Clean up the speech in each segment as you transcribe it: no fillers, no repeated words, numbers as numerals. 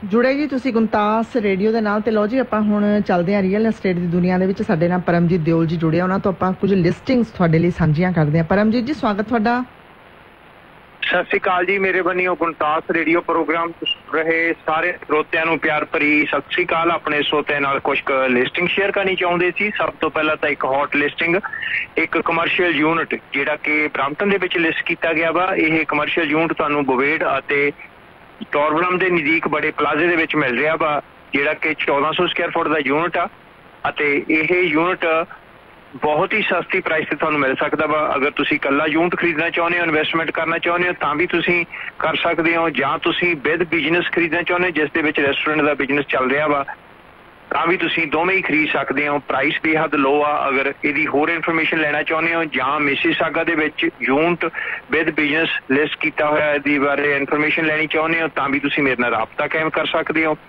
जुड़े जी तुसी गुमतास रेडियो के नाल। ते लो जी आपां हुण चलदे हां रियल एस्टेट की दुनिया दे विच। साडे नाल परमजीत दिओल जी जुड़े, उन्हां तों आपां कुछ लिस्टिंग्स तुहाडे लई सांझीआं करदे हां। परमजीत जी स्वागत तुहाडा। सत श्री अकाल जी, मेरे बनियो गुमतास रेडियो प्रोग्राम रहे सारे श्रोतिਆਂ ਨੂੰ प्यार भरी सत श्री अकाल। अपने श्रोतिਆਂ ਨਾਲ कुछ लिस्टिंग शेयर करनी चाਹੁੰਦੇ ਸੀ। सब तो पहला तो एक हॉट लिस्टिंग, एक कमर्शियल यूनिट ਜਿਹੜਾ ਕਿ ਬ੍ਰੈਂਪਟਨ ਦੇ ਵਿੱਚ ਲਿਸਟ ਕੀਤਾ ਗਿਆ ਵਾ। ਇਹ ਕਮਰਸ਼ੀਅਲ ਯੂਨਿਟ ਤੁਹਾਨੂੰ ਬਵੇੜ ਅਤੇ ਟੋਰਬਲਮ ਦੇ ਨਜ਼ਦੀਕ ਬੜੇ ਪਲਾਜ਼ੇ ਦੇ ਵਿੱਚ ਮਿਲ ਰਿਹਾ ਵਾ, ਜਿਹੜਾ ਕਿ 1400 ਸਕੁਅਰ ਫੁੱਟ ਦਾ ਯੂਨਿਟ ਆ ਅਤੇ ਇਹ ਯੂਨਿਟ ਬਹੁਤ ਹੀ ਸਸਤੀ ਪ੍ਰਾਈਸ ਤੇ ਤੁਹਾਨੂੰ ਮਿਲ ਸਕਦਾ ਵਾ। ਅਗਰ ਤੁਸੀਂ ਇਕੱਲਾ ਯੂਨਿਟ ਖਰੀਦਣਾ ਚਾਹੁੰਦੇ ਹੋ, ਇਨਵੈਸਟਮੈਂਟ ਕਰਨਾ ਚਾਹੁੰਦੇ ਹੋ ਤਾਂ ਵੀ ਤੁਸੀਂ ਕਰ ਸਕਦੇ ਹੋ, ਜਾਂ ਤੁਸੀਂ ਵਿਦ ਬਿਜ਼ਨਸ ਖਰੀਦਣਾ ਚਾਹੁੰਦੇ ਹੋ ਜਿਸ ਦੇ ਵਿੱਚ ਰੈਸਟੋਰੈਂਟ ਦਾ ਬਿਜ਼ਨਸ ਚੱਲ ਰਿਹਾ ਵਾ ਤਾਂ ਵੀ ਤੁਸੀਂ ਦੋਵੇਂ ਹੀ ਖਰੀਦ ਸਕਦੇ ਹੋ। ਪ੍ਰਾਈਸ ਬੇਹੱਦ ਲੋ ਆ। ਅਗਰ ਇਹਦੀ ਹੋਰ ਇਨਫੋਰਮੇਸ਼ਨ ਲੈਣਾ ਚਾਹੁੰਦੇ ਹੋ ਜਾਂ ਮਿਸੀਸਾਗਾ ਦੇ ਵਿੱਚ ਯੂਨਿਟ ਵਿਦ ਬਿਜ਼ਨਸ ਲਿਸਟ ਕੀਤਾ ਹੋਇਆ ਇਹਦੀ ਬਾਰੇ ਇਨਫੋਰਮੇਸ਼ਨ ਲੈਣੀ ਚਾਹੁੰਦੇ ਹੋ ਤਾਂ ਵੀ ਤੁਸੀਂ ਮੇਰੇ ਨਾਲ ਰਾਬਤਾ ਕਾਇਮ ਕਰ ਸਕਦੇ ਹੋ।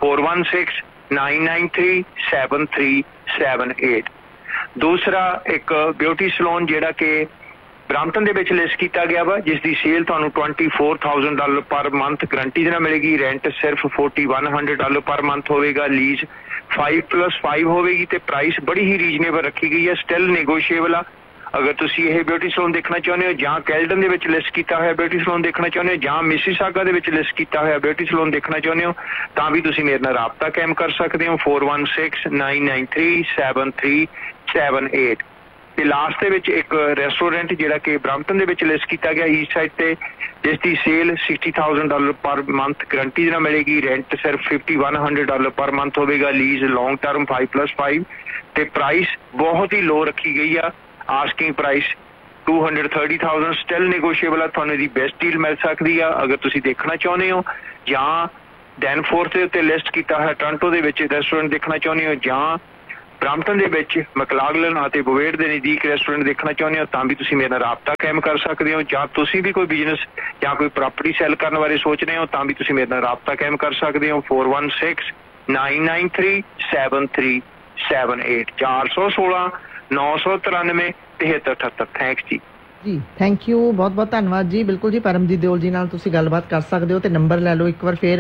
4169937378। ਦੂਸਰਾ ਇੱਕ ਬਿਊਟੀ ਸਲੂਨ ਜਿਹੜਾ ਕਿ ਬ੍ਰੈਂਪਟਨ ਦੇ ਵਿੱਚ ਲਿਸਟ ਕੀਤਾ ਗਿਆ ਵਾ, ਜਿਸ ਦੀ ਸੇਲ ਤੁਹਾਨੂੰ $24,000 ਪਰ ਮੰਥ ਗਰੰਟੀ ਦੇ ਨਾਲ ਮਿਲੇਗੀ। ਰੈਂਟ ਸਿਰਫ $4,100 ਪਰ ਮੰਥ ਹੋਵੇਗਾ। ਲੀਜ਼ 5+5 ਹੋਵੇਗੀ ਤੇ ਪ੍ਰਾਈਸ ਬੜੀ ਹੀ ਰੀਜ਼ਨੇਬਲ ਰੱਖੀ ਗਈ ਹੈ, ਸਟਿਲ ਨੈਗੋਸ਼ੀਏਬਲ ਆ। ਅਗਰ ਤੁਸੀਂ ਇਹ ਬਿਊਟੀ ਸਲੂਨ ਦੇਖਣਾ ਚਾਹੁੰਦੇ ਹੋ ਜਾਂ ਕੈਲਡਨ ਦੇ ਵਿੱਚ ਲਿਸਟ ਕੀਤਾ ਹੋਇਆ ਬਿਊਟੀ ਸਲੂਨ ਦੇਖਣਾ ਚਾਹੁੰਦੇ ਹੋ ਜਾਂ ਮਿਸੀਸਾਗਾ ਦੇ ਵਿੱਚ ਲਿਸਟ ਕੀਤਾ ਹੋਇਆ ਬਿਊਟੀ ਸਲੂਨ ਦੇਖਣਾ ਚਾਹੁੰਦੇ ਹੋ ਤਾਂ ਵੀ ਤੁਸੀਂ ਮੇਰੇ ਨਾਲ ਰਾਬਤਾ ਕਾਇਮ ਕਰ ਸਕਦੇ ਹੋ। 4169937378। ਤੇ ਲਾਸਟ ਦੇ ਵਿੱਚ ਇੱਕ ਰੈਸਟੋਰੈਂਟ ਜਿਹੜਾ ਕਿ ਬ੍ਰੈਂਪਟਨ ਦੇ ਵਿੱਚ ਲਿਸਟ ਕੀਤਾ ਗਿਆ ਈਸਟ ਸਾਈਡ ਤੇ, ਜਿਸ ਦੀ ਸੇਲ $60,000 ਪਰ ਮੰਥ ਗਰੰਟੀ ਦੇ ਨਾਲ ਮਿਲੇਗੀ। ਰੈਂਟ ਸਿਰਫ $5,100 ਪਰ ਮੰਥ ਹੋਵੇਗਾ। ਲੀਜ਼ ਲੌਂਗ ਟਰਮ 5+5 ਤੇ ਪ੍ਰਾਈਸ ਬਹੁਤ ਹੀ ਲੋ ਰੱਖੀ ਗਈ ਆ। ਆਸਕਿੰਗ ਪ੍ਰਾਈਸ $230,000 ਸਟਿਲ ਨੈਗੋਸ਼ੀਏਬਲ ਆ। ਤੁਹਾਨੂੰ ਇਹਦੀ ਬੈਸਟ ਡੀਲ ਮਿਲ ਸਕਦੀ ਆ। ਅਗਰ ਤੁਸੀਂ ਦੇਖਣਾ ਚਾਹੁੰਦੇ ਹੋ ਜਾਂ ਡੈਨਫੋਰਥ ਦੇ ਉੱਤੇ ਲਿਸਟ ਕੀਤਾ ਹੋਇਆ ਟੋਰਾਂਟੋ ਦੇ ਵਿੱਚ ਰੈਸਟੋਰੈਂਟ ਦੇਖਣਾ ਚਾਹੁੰਦੇ ਹੋ ਜਾਂ ਬ੍ਰੈਂਪਟਨ ਦੇ ਵਿੱਚ ਮੈਕਲਾਗਲਨ ਅਤੇ ਬਵੇੜ ਦੇ ਨਜ਼ਦੀਕ ਰੈਸਟੋਰੈਂਟ ਦੇਖਣਾ ਚਾਹੁੰਦੇ ਹੋ ਤਾਂ ਵੀ ਤੁਸੀਂ ਮੇਰੇ ਨਾਲ ਰਾਬਤਾ ਕਾਇਮ ਕਰ ਸਕਦੇ ਹੋ। ਜਾਂ ਤੁਸੀਂ ਵੀ ਕੋਈ ਬਿਜ਼ਨਸ ਜਾਂ ਕੋਈ ਪ੍ਰਾਪਰਟੀ ਸੈਲ ਕਰਨ ਬਾਰੇ ਸੋਚ ਰਹੇ ਹੋ ਤਾਂ ਵੀ ਤੁਸੀਂ ਮੇਰੇ ਨਾਲ ਰਾਬਤਾ ਕਾਇਮ ਕਰ ਸਕਦੇ ਹੋ। 4169937378। 416-993-7378। ਥੈਂਕਸ ਜੀ। जी थैंक यू, बहुत बहुत धन्यवाद जी। बिल्कुल जी, परमजीत दिओल जी नाल तुसीं गलबात कर सकते हो। तो नंबर लै लो एक बार फिर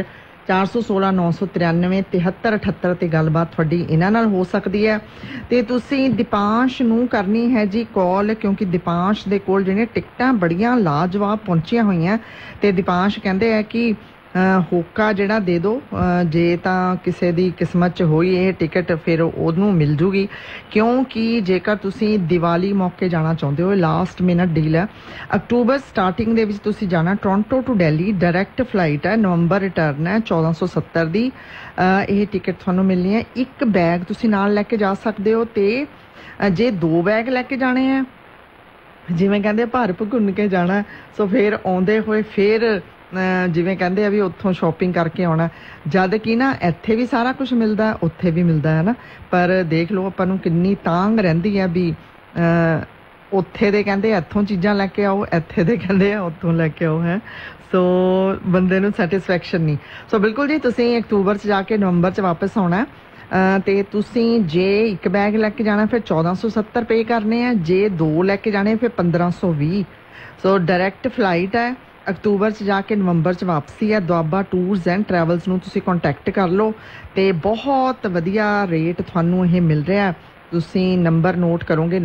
416-993-7378 ते गलबात तुहाडी इन्हां नाल हो सकदी है। ते तुसीं दीपांश नूं करनी है जी कॉल, क्योंकि दीपांश दे कोल जिहड़ियां टिकटां बड़ियां लाजवाब पहुंचियां होईयां ते दीपांश कहंदे है कि होका जिहड़ा दे दो, जे तां किसी दी किस्मत च होई ये टिकट फिर ओनू मिल जूगी। क्योंकि जेकर तुसी दिवाली मौके जाना चाहुंदे हो, लास्ट मिनट डील है। अक्टूबर स्टार्टिंग दे विच तुसी जाना Toronto to Delhi, direct flight है, नवंबर रिटर्न है 1470 दी। ये टिकट तुहानू मिलनी है। एक बैग तुसी नाल लैके जा सकदे हो ते जे 2 बैग लैके जाने हैं जिवें कहंदे भर भुन के जाना, सो फिर आउंदे होए फिर जिवें कहंदे आ भी उत्थों शॉपिंग करके आउणा, जद कि ना इत्थे भी सारा कुछ मिलदा उत्थे भी मिलदा है ना। पर देख लो आपां नूं किन्नी तांग रहिंदी है भी उत्थे दे कहंदे इत्थों चीज़ां लैके आओ, इत्थे दे कहंदे उत्थों लैके आओ है। सो बंदे नूं सैटिस्फैक्शन नहीं। सो बिल्कुल जी, तुसीं अक्तूबर च जाके नवंबर च वापस आउणा है। ते तुसीं जे एक बैग लैके जाना फिर 1470 पे करने हैं, जे 2 लैके जाने फिर 1520। सो डायरैक्ट फ्लाइट है। अक्तूबर च जाके नवंबर च वापसी है। दुआबा टूरस एंड ट्रैवल्स नूं तुसीं कॉन्टैक्ट कर लो ते बहुत वधिया रेट तुहानूं ये मिल रहा है। तुसीं नंबर नोट करोगे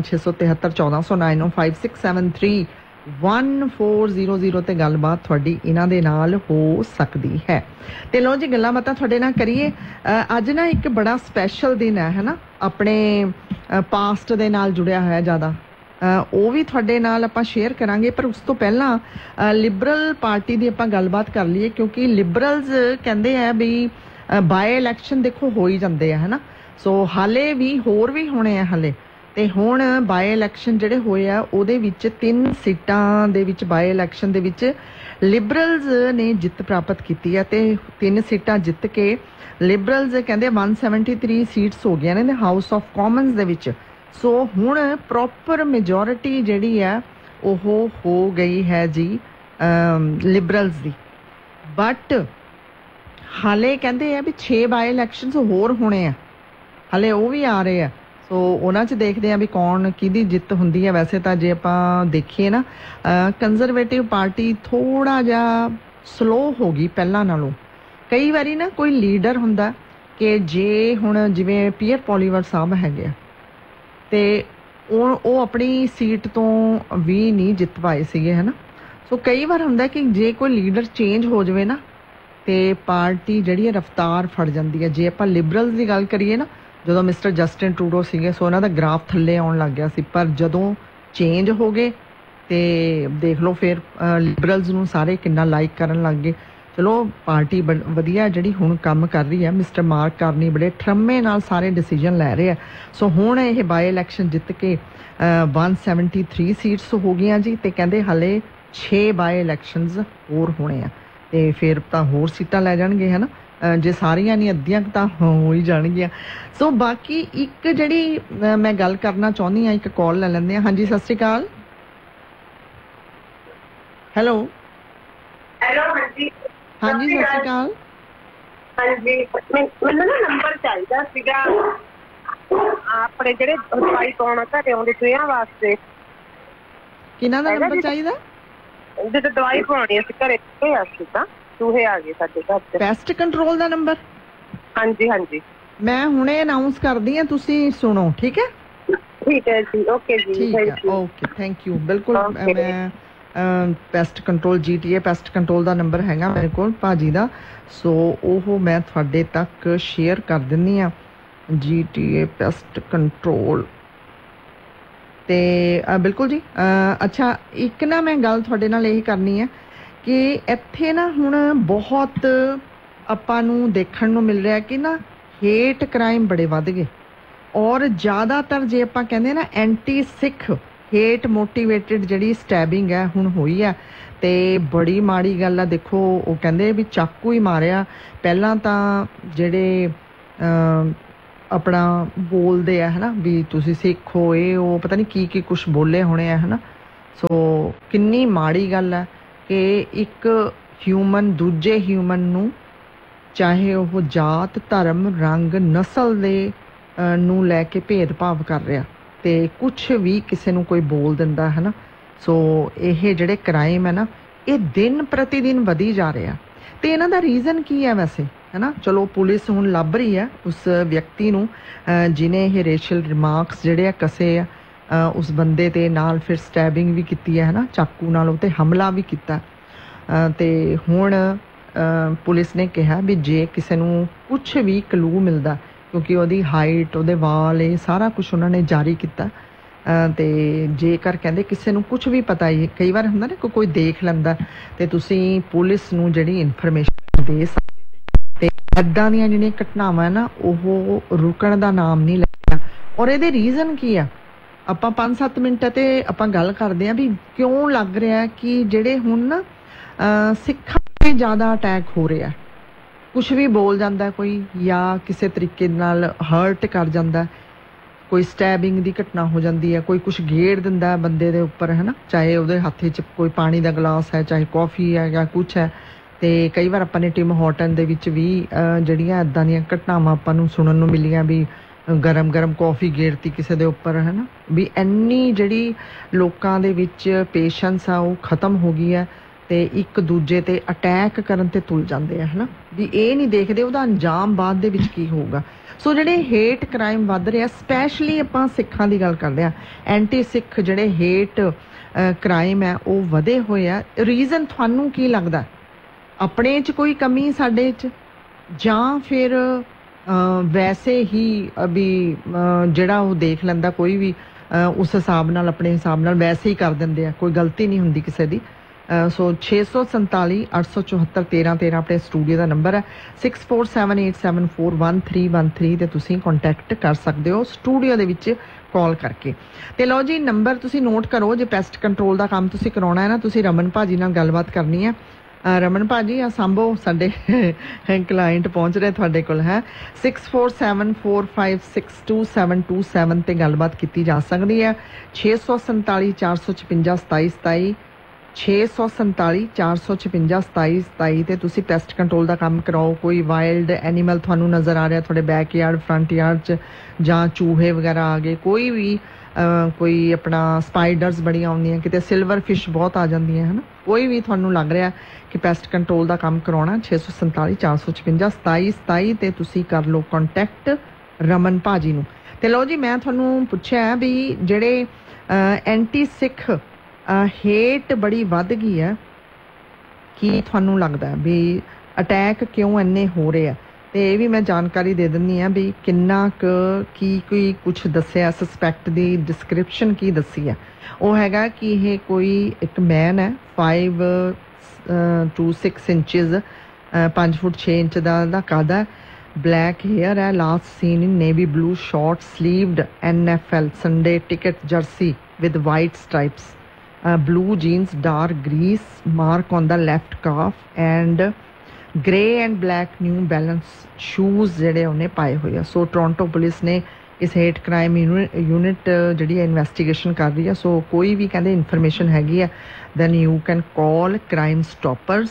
905-673-1473-1400 ते गलबात तुहाडी इन्हां दे नाल हो सकदी है। ते लो जी गल्लां बातां तुहाडे नाल करिए। अज ना एक बड़ा स्पैशल दिन है ना, अपने पास्ट दे नाल जुड़िया होया ज़्यादा ਉਹ ਵੀ ਤੁਹਾਡੇ ਨਾਲ ਆਪਾਂ ਸ਼ੇਅਰ ਕਰਾਂਗੇ। ਪਰ ਉਸ ਤੋਂ ਪਹਿਲਾਂ ਲਿਬਰਲ ਪਾਰਟੀ ਦੀ ਆਪਾਂ ਗੱਲਬਾਤ ਕਰ ਲਈਏ, ਕਿਉਂਕਿ ਲਿਬਰਲਸ ਕਹਿੰਦੇ ਆ ਵੀ ਬਾਏ ਇਲੈਕਸ਼ਨ ਦੇਖੋ ਹੋ ਹੀ ਜਾਂਦੇ ਆ, ਹੈ ਨਾ। ਸੋ ਹਾਲੇ ਵੀ ਹੋਰ ਵੀ ਹੋਣੇ ਆ ਹਾਲੇ। ਤੇ ਹੁਣ ਬਾਏ ਇਲੈਕਸ਼ਨ ਜਿਹੜੇ ਹੋਏ ਆ ਉਹਦੇ ਵਿੱਚ 3 ਸੀਟਾਂ ਦੇ ਵਿੱਚ ਬਾਏ ਇਲੈਕਸ਼ਨ ਦੇ ਵਿੱਚ ਲਿਬਰਲਸ ਨੇ ਜਿੱਤ ਪ੍ਰਾਪਤ ਕੀਤੀ ਹੈ ਤੇ 3 ਸੀਟਾਂ ਜਿੱਤ ਕੇ ਲਿਬਰਲਸ ਕਹਿੰਦੇ 173 ਸੀਟਸ ਹੋ ਗਈਆਂ ਨੇ ਹਾਊਸ ਆਫ ਕਾਮਨਸ ਦੇ ਵਿੱਚ। सो हुण प्रॉपर मेजोरिटी जिहड़ी है ओह हो गई है जी लिबरल्स दी। बट हाले कहंदे आ भी 6 बाय इलैक्शनस होर होने आ, हाले वो भी आ रहे हैं। सो उन्हां च देखते हैं भी कौन किहदी जित हुंदी है। वैसे तो जे आपां देखिए ना कंजरवेटिव पार्टी थोड़ा जिहा स्लो हो गई पहलां नालों, ਕਈ ਵਾਰੀ ਨਾ ਕੋਈ ਲੀਡਰ ਹੁੰਦਾ ਕਿ ਜੇ ਹੁਣ ਜਿਵੇਂ ਪੀਅਰ ਪੋਲੀਵਰ ਸਾਹਿਬ ਹੈਗੇ ਆ ਤੇ ਉਹ ਆਪਣੀ ਸੀਟ ਤੋਂ ਵੀ ਨਹੀਂ ਜਿੱਤ ਪਾਏ ਸੀਗੇ ਹੈ ਨਾ। ਸੋ ਕਈ ਵਾਰ ਹੁੰਦਾ ਕਿ ਜੇ ਕੋਈ ਲੀਡਰ ਚੇਂਜ ਹੋ ਜਾਵੇ ਨਾ ਤੇ ਪਾਰਟੀ ਜਿਹੜੀ ਹੈ ਰਫਤਾਰ ਫੜ ਜਾਂਦੀ ਹੈ। ਜੇ ਆਪਾਂ ਲਿਬਰਲਸ ਦੀ ਗੱਲ ਕਰੀਏ ਨਾ, ਜਦੋਂ ਮਿਸਟਰ ਜਸਟਿਨ ਟਰੂਡੋ ਸੀਗੇ ਸੋ ਉਹਨਾਂ ਦਾ ਗ੍ਰਾਫ ਥੱਲੇ ਆਉਣ ਲੱਗ ਗਿਆ ਸੀ, ਪਰ ਜਦੋਂ ਚੇਂਜ ਹੋ ਗਏ ਤੇ ਦੇਖ ਲਓ ਫਿਰ ਲਿਬਰਲਸ ਨੂੰ ਸਾਰੇ ਕਿੰਨਾ ਲਾਈਕ ਕਰਨ ਲੱਗ ਗਏ। ਚਲੋ ਪਾਰਟੀ ਵਧੀਆ ਜਿਹੜੀ ਹੁਣ ਕੰਮ ਕਰ ਰਹੀ ਹੈ। ਮਿਸਟਰ ਮਾਰਕ ਕਾਰਨੀ ਬੜੇ ਠਰਮੇ ਨਾਲ ਸਾਰੇ ਡਿਸੀਜਨ ਲੈ ਰਹੇ ਆ। ਸੋ ਹੁਣ ਇਹ ਬਾਈ ਇਲੈਕਸ਼ਨ ਜਿੱਤ ਕੇ 173 ਸੀਟਸ ਹੋ ਗਈਆਂ ਜੀ, ਤੇ ਕਹਿੰਦੇ ਹਲੇ 6 ਬਾਈ ਇਲੈਕਸ਼ਨਸ ਹੋਰ ਹੋਣੇ ਆ ਤੇ ਫਿਰ ਤਾਂ ਹੋਰ ਸੀਟਾਂ ਲੈ ਜਾਣਗੇ ਹੈ ਨਾ। ਜੇ ਸਾਰੀਆਂ ਨਹੀਂ ਅੱਧੀਆਂ ਤਾਂ ਹੋ ਹੀ ਜਾਣਗੀਆਂ। ਸੋ ਬਾਕੀ ਇੱਕ ਜਿਹੜੀ ਮੈਂ ਗੱਲ ਕਰਨਾ ਚਾਹੁੰਦੀ ਹਾਂ, ਇੱਕ ਕਾਲ ਲੈ ਲੈਂਦੇ ਹਾਂ। ਹਾਂਜੀ ਸਤਿ ਸ਼੍ਰੀ ਅਕਾਲ। ਹੈਲੋ ਹਾਂਜੀ ਹਾਂਜੀ ਸਤਿ ਸ਼੍ਰੀ ਅਕਾਲ। ਹਾਂਜੀ ਮੈਨੂੰ ਨਾ ਨੰਬਰ ਚਾਹੀਦਾ ਸੀਗਾ ਆਪਣੇ ਜਿਹੜੇ ਦਵਾਈ ਪਾਉਣਾ ਘਰੇ ਆਉਂਦੇ ਚੂਹਿਆਂ ਵਾਸਤੇ। ਕਿਹਨਾਂ ਦਾ ਨੰਬਰ ਚਾਹੀਦਾ? ਜਦੋਂ ਦਵਾਈ ਪਾਉਣੀ ਅਸੀਂ ਘਰੇ ਸੀ ਤਾਂ ਚੂਹੇ ਆ ਗਏ ਸਾਡੇ ਘਰ ਚ। ਪੈਸਟ ਕੰਟਰੋਲ ਦਾ ਨੰਬਰ? ਹਾਂਜੀ ਹਾਂਜੀ ਮੈਂ ਹੁਣੇ ਅਨਾਉਂਸ ਕਰਦੀ ਹਾਂ, ਤੁਸੀਂ ਸੁਣੋ ਠੀਕ ਹੈ? ਠੀਕ ਹੈ ਜੀ, ਓਕੇ ਜੀ, ਠੀਕ ਹੈ, ਓਕੇ, ਥੈਂਕ ਯੂ। ਬਿਲਕੁਲ ਮੈਂ pest control GTA pest control ਦਾ ਨੰਬਰ ਹੈਗਾ ਮੇਰੇ ਕੋਲ ਭਾਜੀ ਦਾ, ਸੋ ਉਹ ਮੈਂ ਤੁਹਾਡੇ ਤੱਕ ਸ਼ੇਅਰ ਕਰ ਦਿੰਦੀ ਹਾਂ। GTA ਪੈਸਟ ਕੰਟਰੋਲ ਤੇ ਬਿਲਕੁਲ ਜੀ। ਅੱਛਾ ਇੱਕ ਨਾ ਮੈਂ ਗੱਲ ਤੁਹਾਡੇ ਨਾਲ ਇਹ ਕਰਨੀ ਹੈ ਕਿ ਇੱਥੇ ਨਾ ਹੁਣ ਬਹੁਤ ਆਪਾਂ ਨੂੰ ਦੇਖਣ ਨੂੰ ਮਿਲ ਰਿਹਾ ਕਿ ਨਾ ਹੇਟ ਕ੍ਰਾਈਮ ਬੜੇ ਵੱਧ ਗਏ, ਔਰ ਜ਼ਿਆਦਾਤਰ ਜੇ ਆਪਾਂ ਕਹਿੰਦੇ ਨਾ ਐਂਟੀ ਸਿੱਖ ਹੇਟ ਮੋਟੀਵੇਟਡ ਜਿਹੜੀ ਸਟੈਬਿੰਗ ਹੈ ਹੁਣ ਹੋਈ ਹੈ ਤੇ ਬੜੀ ਮਾੜੀ ਗੱਲ ਆ। ਦੇਖੋ ਉਹ ਕਹਿੰਦੇ ਵੀ ਚਾਕੂ ਹੀ ਮਾਰਿਆ। ਪਹਿਲਾਂ ਤਾਂ ਜਿਹੜੇ ਆਪਣਾ ਬੋਲਦੇ ਆ ਹਨਾ ਵੀ ਤੁਸੀਂ ਸਿੱਖ ਹੋ, ਇਹ ਉਹ ਪਤਾ ਨਹੀਂ ਕੀ ਕੁਛ ਬੋਲੇ ਹੋਣੇ ਆ ਹਨਾ। ਸੋ ਕਿੰਨੀ ਮਾੜੀ ਗੱਲ ਹੈ ਕਿ ਇੱਕ ਹਿਊਮਨ ਦੂਜੇ ਹਿਊਮਨ ਨੂੰ, ਚਾਹੇ ਉਹ ਜਾਤ ਧਰਮ ਰੰਗ ਨਸਲ ਦੇ ਨੂੰ ਲੈ ਕੇ ਭੇਦਭਾਵ ਕਰ ਰਿਹਾ ਤੇ ਕੁਛ ਵੀ ਕਿਸੇ ਨੂੰ ਕੋਈ ਬੋਲ ਦਿੰਦਾ ਹੈ ਨਾ। ਸੋ ਇਹ ਜਿਹੜੇ ਕ੍ਰਾਈਮ ਹੈ ਨਾ ਇਹ ਦਿਨ ਪ੍ਰਤੀ ਦਿਨ ਵਧੀ ਜਾ ਰਿਹਾ ਤੇ ਇਹਨਾਂ ਦਾ ਰੀਜ਼ਨ ਕੀ ਹੈ ਵੈਸੇ ਹੈ ਨਾ। ਚਲੋ ਪੁਲਿਸ ਹੁਣ ਲੱਭ ਰਹੀ ਹੈ ਉਸ ਵਿਅਕਤੀ ਨੂੰ ਜਿਹਨੇ ਇਹ ਰੇਸ਼ੀਅਲ ਰਿਮਾਰਕਸ ਜਿਹੜੇ ਆ ਕਸੇ ਆ ਉਸ ਬੰਦੇ ਤੇ, ਨਾਲ ਫਿਰ ਸਟੈਬਿੰਗ ਵੀ ਕੀਤੀ ਹੈ ਨਾ, ਚਾਕੂ ਨਾਲ ਉਹ ਤੇ ਹਮਲਾ ਵੀ ਕੀਤਾ। ਤੇ ਹੁਣ ਪੁਲਿਸ ਨੇ ਕਿਹਾ ਵੀ ਜੇ ਕਿਸੇ ਨੂੰ ਕੁਛ ਵੀ ਕਲੂ ਮਿਲਦਾ, ਕਿਉਂਕਿ ਉਹਦੀ ਹਾਈਟ ਉਹਦੇ ਵਾਲ ਇਹ ਸਾਰਾ ਕੁਛ ਉਹਨਾਂ ਨੇ ਜਾਰੀ ਕੀਤਾ, ਤੇ ਜੇਕਰ ਕਹਿੰਦੇ ਕਿਸੇ ਨੂੰ ਕੁਛ ਵੀ ਪਤਾ ਹੀ ਕਈ ਵਾਰ ਹੁੰਦਾ ਨਾ ਕੋਈ ਦੇਖ ਲੈਂਦਾ ਤੇ ਤੁਸੀਂ ਪੁਲਿਸ ਨੂੰ ਜਿਹੜੀ ਇਨਫੋਰਮੇਸ਼ਨ ਦੇ ਸਕਦੇ। ਤੇ ਇੱਦਾਂ ਦੀਆਂ ਜਿਹੜੀਆਂ ਘਟਨਾਵਾਂ ਨਾ ਉਹ ਰੁਕਣ ਦਾ ਨਾਮ ਨਹੀਂ ਲੈਂਦੀਆਂ। ਔਰ ਇਹਦੇ ਰੀਜ਼ਨ ਕੀ ਆ ਆਪਾਂ 5-7 ਮਿੰਟ ਤੇ ਆਪਾਂ ਗੱਲ ਕਰਦੇ ਹਾਂ ਵੀ ਕਿਉਂ ਲੱਗ ਰਿਹਾ ਕਿ ਜਿਹੜੇ ਹੁਣ ਨਾ ਸਿੱਖਾਂ ਤੇ ਜ਼ਿਆਦਾ ਅਟੈਕ ਹੋ ਰਿਹਾ। ਕੁਛ ਵੀ ਬੋਲ ਜਾਂਦਾ ਕੋਈ ਜਾਂ ਕਿਸੇ ਤਰੀਕੇ ਨਾਲ ਹਰਟ ਕਰ ਜਾਂਦਾ, ਕੋਈ ਸਟੈਬਿੰਗ ਦੀ ਘਟਨਾ ਹੋ ਜਾਂਦੀ ਹੈ, ਕੋਈ ਕੁਛ ਗੇੜ ਦਿੰਦਾ ਬੰਦੇ ਦੇ ਉੱਪਰ ਹੈ ਨਾ, ਚਾਹੇ ਉਹਦੇ ਹੱਥ 'ਚ ਕੋਈ ਪਾਣੀ ਦਾ ਗਲਾਸ ਹੈ, ਚਾਹੇ ਕੌਫੀ ਹੈ ਜਾਂ ਕੁਛ ਹੈ। ਤੇ ਕਈ ਵਾਰ ਆਪਾਂ ਨੇ ਟਿਮ ਹਾਰਟਨ ਦੇ ਵਿੱਚ ਵੀ ਜਿਹੜੀਆਂ ਇੱਦਾਂ ਦੀਆਂ ਘਟਨਾਵਾਂ ਆਪਾਂ ਨੂੰ ਸੁਣਨ ਨੂੰ ਮਿਲੀਆਂ ਵੀ ਗਰਮ ਕੌਫੀ ਗੇੜਤੀ ਕਿਸੇ ਦੇ ਉੱਪਰ ਹੈ ਨਾ। ਵੀ ਇੰਨੀ ਜਿਹੜੀ ਲੋਕਾਂ ਦੇ ਵਿੱਚ ਪੇਸ਼ੈਂਸ ਆ ਉਹ ਖਤਮ ਹੋ ਗਈ ਹੈ ਤੇ ਇੱਕ ਦੂਜੇ ਤੇ ਅਟੈਕ ਕਰਨ ਤੇ ਤੁਲ ਜਾਂਦੇ ਆ ਹੈ ਨਾ, ਵੀ ਇਹ ਨਹੀਂ ਦੇਖਦੇ ਉਹਦਾ ਅੰਜਾਮ ਬਾਅਦ ਦੇ ਵਿੱਚ ਕੀ ਹੋਊਗਾ। ਸੋ ਜਿਹੜੇ ਹੇਟ ਕ੍ਰਾਈਮ ਵੱਧ ਰਿਹਾ, ਸਪੈਸ਼ਲੀ ਆਪਾਂ ਸਿੱਖਾਂ ਦੀ ਗੱਲ ਕਰਦੇ ਹਾਂ, ਐਂਟੀ ਸਿੱਖ ਜਿਹੜੇ ਹੇਟ ਕ੍ਰਾਈਮ ਹੈ ਉਹ ਵਧੇ ਹੋਏ ਆ। ਰੀਜ਼ਨ ਤੁਹਾਨੂੰ ਕੀ ਲੱਗਦਾ? ਆਪਣੇ 'ਚ ਕੋਈ ਕਮੀ ਸਾਡੇ 'ਚ, ਜਾਂ ਫਿਰ ਵੈਸੇ ਹੀ ਵੀ ਜਿਹੜਾ ਉਹ ਦੇਖ ਲੈਂਦਾ ਕੋਈ ਵੀ ਉਸ ਹਿਸਾਬ ਨਾਲ ਆਪਣੇ ਹਿਸਾਬ ਨਾਲ ਵੈਸੇ ਹੀ ਕਰ ਦਿੰਦੇ ਆ, ਕੋਈ ਗਲਤੀ ਨਹੀਂ ਹੁੰਦੀ ਕਿਸੇ ਦੀ। ਸੋ 647 874 1313 ਆਪਣੇ ਸਟੂਡੀਓ ਦਾ ਨੰਬਰ ਹੈ। 6478741313 ਤੇ ਤੁਸੀਂ ਕੰਟੈਕਟ ਕਰ ਸਕਦੇ ਹੋ ਸਟੂਡੀਓ ਦੇ ਵਿੱਚ ਕਾਲ ਕਰਕੇ। ਤੇ ਲਓ ਜੀ ਨੰਬਰ ਤੁਸੀਂ ਨੋਟ ਕਰੋ, ਜੇ ਪੈਸਟ ਕੰਟਰੋਲ ਦਾ ਕੰਮ ਤੁਸੀਂ ਕਰਾਉਣਾ ਹੈ ਨਾ, ਤੁਸੀਂ ਰਮਨ ਭਾਜੀ ਨਾਲ ਗੱਲਬਾਤ ਕਰਨੀ ਹੈ। ਰਮਨ ਭਾਜੀ ਆ ਸਾਂਭੋ, ਸਾਡੇ ਕਲਾਇੰਟ ਪਹੁੰਚ ਰਹੇ ਤੁਹਾਡੇ ਕੋਲ ਹੈ। 6474562727 ਤੇ ਗੱਲਬਾਤ ਕੀਤੀ ਜਾ ਸਕਦੀ ਹੈ। 647 456 2727 647 456 2727 ਤੇ ਤੁਸੀਂ ਪੈਸਟ ਕੰਟਰੋਲ ਦਾ ਕੰਮ ਕਰਾਓ। ਕੋਈ ਵਾਈਲਡ ਐਨੀਮਲ ਤੁਹਾਨੂੰ ਨਜ਼ਰ ਆ ਰਿਹਾ ਤੁਹਾਡੇ ਬੈਕਯਾਰਡ ਫਰੰਟ ਯਾਰਡ 'ਚ, ਜਾਂ ਚੂਹੇ ਵਗੈਰਾ ਆ ਗਏ, ਕੋਈ ਵੀ ਕੋਈ ਆਪਣਾ ਸਪਾਈਡਰਸ ਬੜੀਆਂ ਆਉਂਦੀਆਂ, ਕਿਤੇ ਸਿਲਵਰ ਫਿਸ਼ ਬਹੁਤ ਆ ਜਾਂਦੀਆਂ ਹੈ ਨਾ। ਕੋਈ ਵੀ ਤੁਹਾਨੂੰ ਲੱਗ ਰਿਹਾ ਕਿ ਪੈਸਟ ਕੰਟਰੋਲ ਦਾ ਕੰਮ ਕਰਾਉਣਾ, 647 456 2727 ਤੇ ਤੁਸੀਂ ਕਰ ਲਓ ਕੰਟੈਕਟ ਰਮਨ ਭਾਜੀ ਨੂੰ। ਤੇ ਲਓ ਜੀ, ਮੈਂ ਤੁਹਾਨੂੰ ਪੁੱਛਿਆ ਵੀ ਜਿਹੜੇ ਐਂਟੀ ਸਿੱਖ ਹੇਟ ਬੜੀ ਵੱਧ ਗਈ ਹੈ, ਕੀ ਤੁਹਾਨੂੰ ਲੱਗਦਾ ਵੀ ਅਟੈਕ ਕਿਉਂ ਇੰਨੇ ਹੋ ਰਹੇ ਆ? ਤੇ ਇਹ ਵੀ ਮੈਂ ਜਾਣਕਾਰੀ ਦੇ ਦਿੰਦੀ ਹਾਂ ਵੀ ਕਿੰਨਾ ਕੁ ਕੀ ਕੋਈ ਕੁਛ ਦੱਸਿਆ, ਸਸਪੈਕਟ ਦੀ ਡਿਸਕ੍ਰਿਪਸ਼ਨ ਕੀ ਦੱਸੀ ਹੈ। ਉਹ ਹੈਗਾ ਕਿ ਇਹ ਕੋਈ ਇੱਕ ਮੈਨ ਹੈ 5 to 6 ਇੰਚਜ਼, 5 ਫੁੱਟ 6 ਇੰਚ ਦਾ ਕੱਦ ਹੈ, ਬਲੈਕ ਹੇਅਰ ਹੈ, last scene in navy blue short ਸਲੀਵਡ NFL Sunday ticket jersey with white stripes, blue jeans, dark grease mark on the left calf and grey and black New Balance shoes ਜਿਹੜੇ ਉਹਨੇ ਪਾਏ ਹੋਏ ਆ। ਸੋ Toronto police ਨੇ ਇਸ hate crime unit ਜਿਹੜੀ investigation ਕਰ ਰਹੀ ਹੈ। ਸੋ ਕੋਈ ਵੀ ਕਹਿੰਦੇ ਇਨਫੋਰਮੇਸ਼ਨ ਹੈਗੀ ਆ, then you can call Crime Stoppers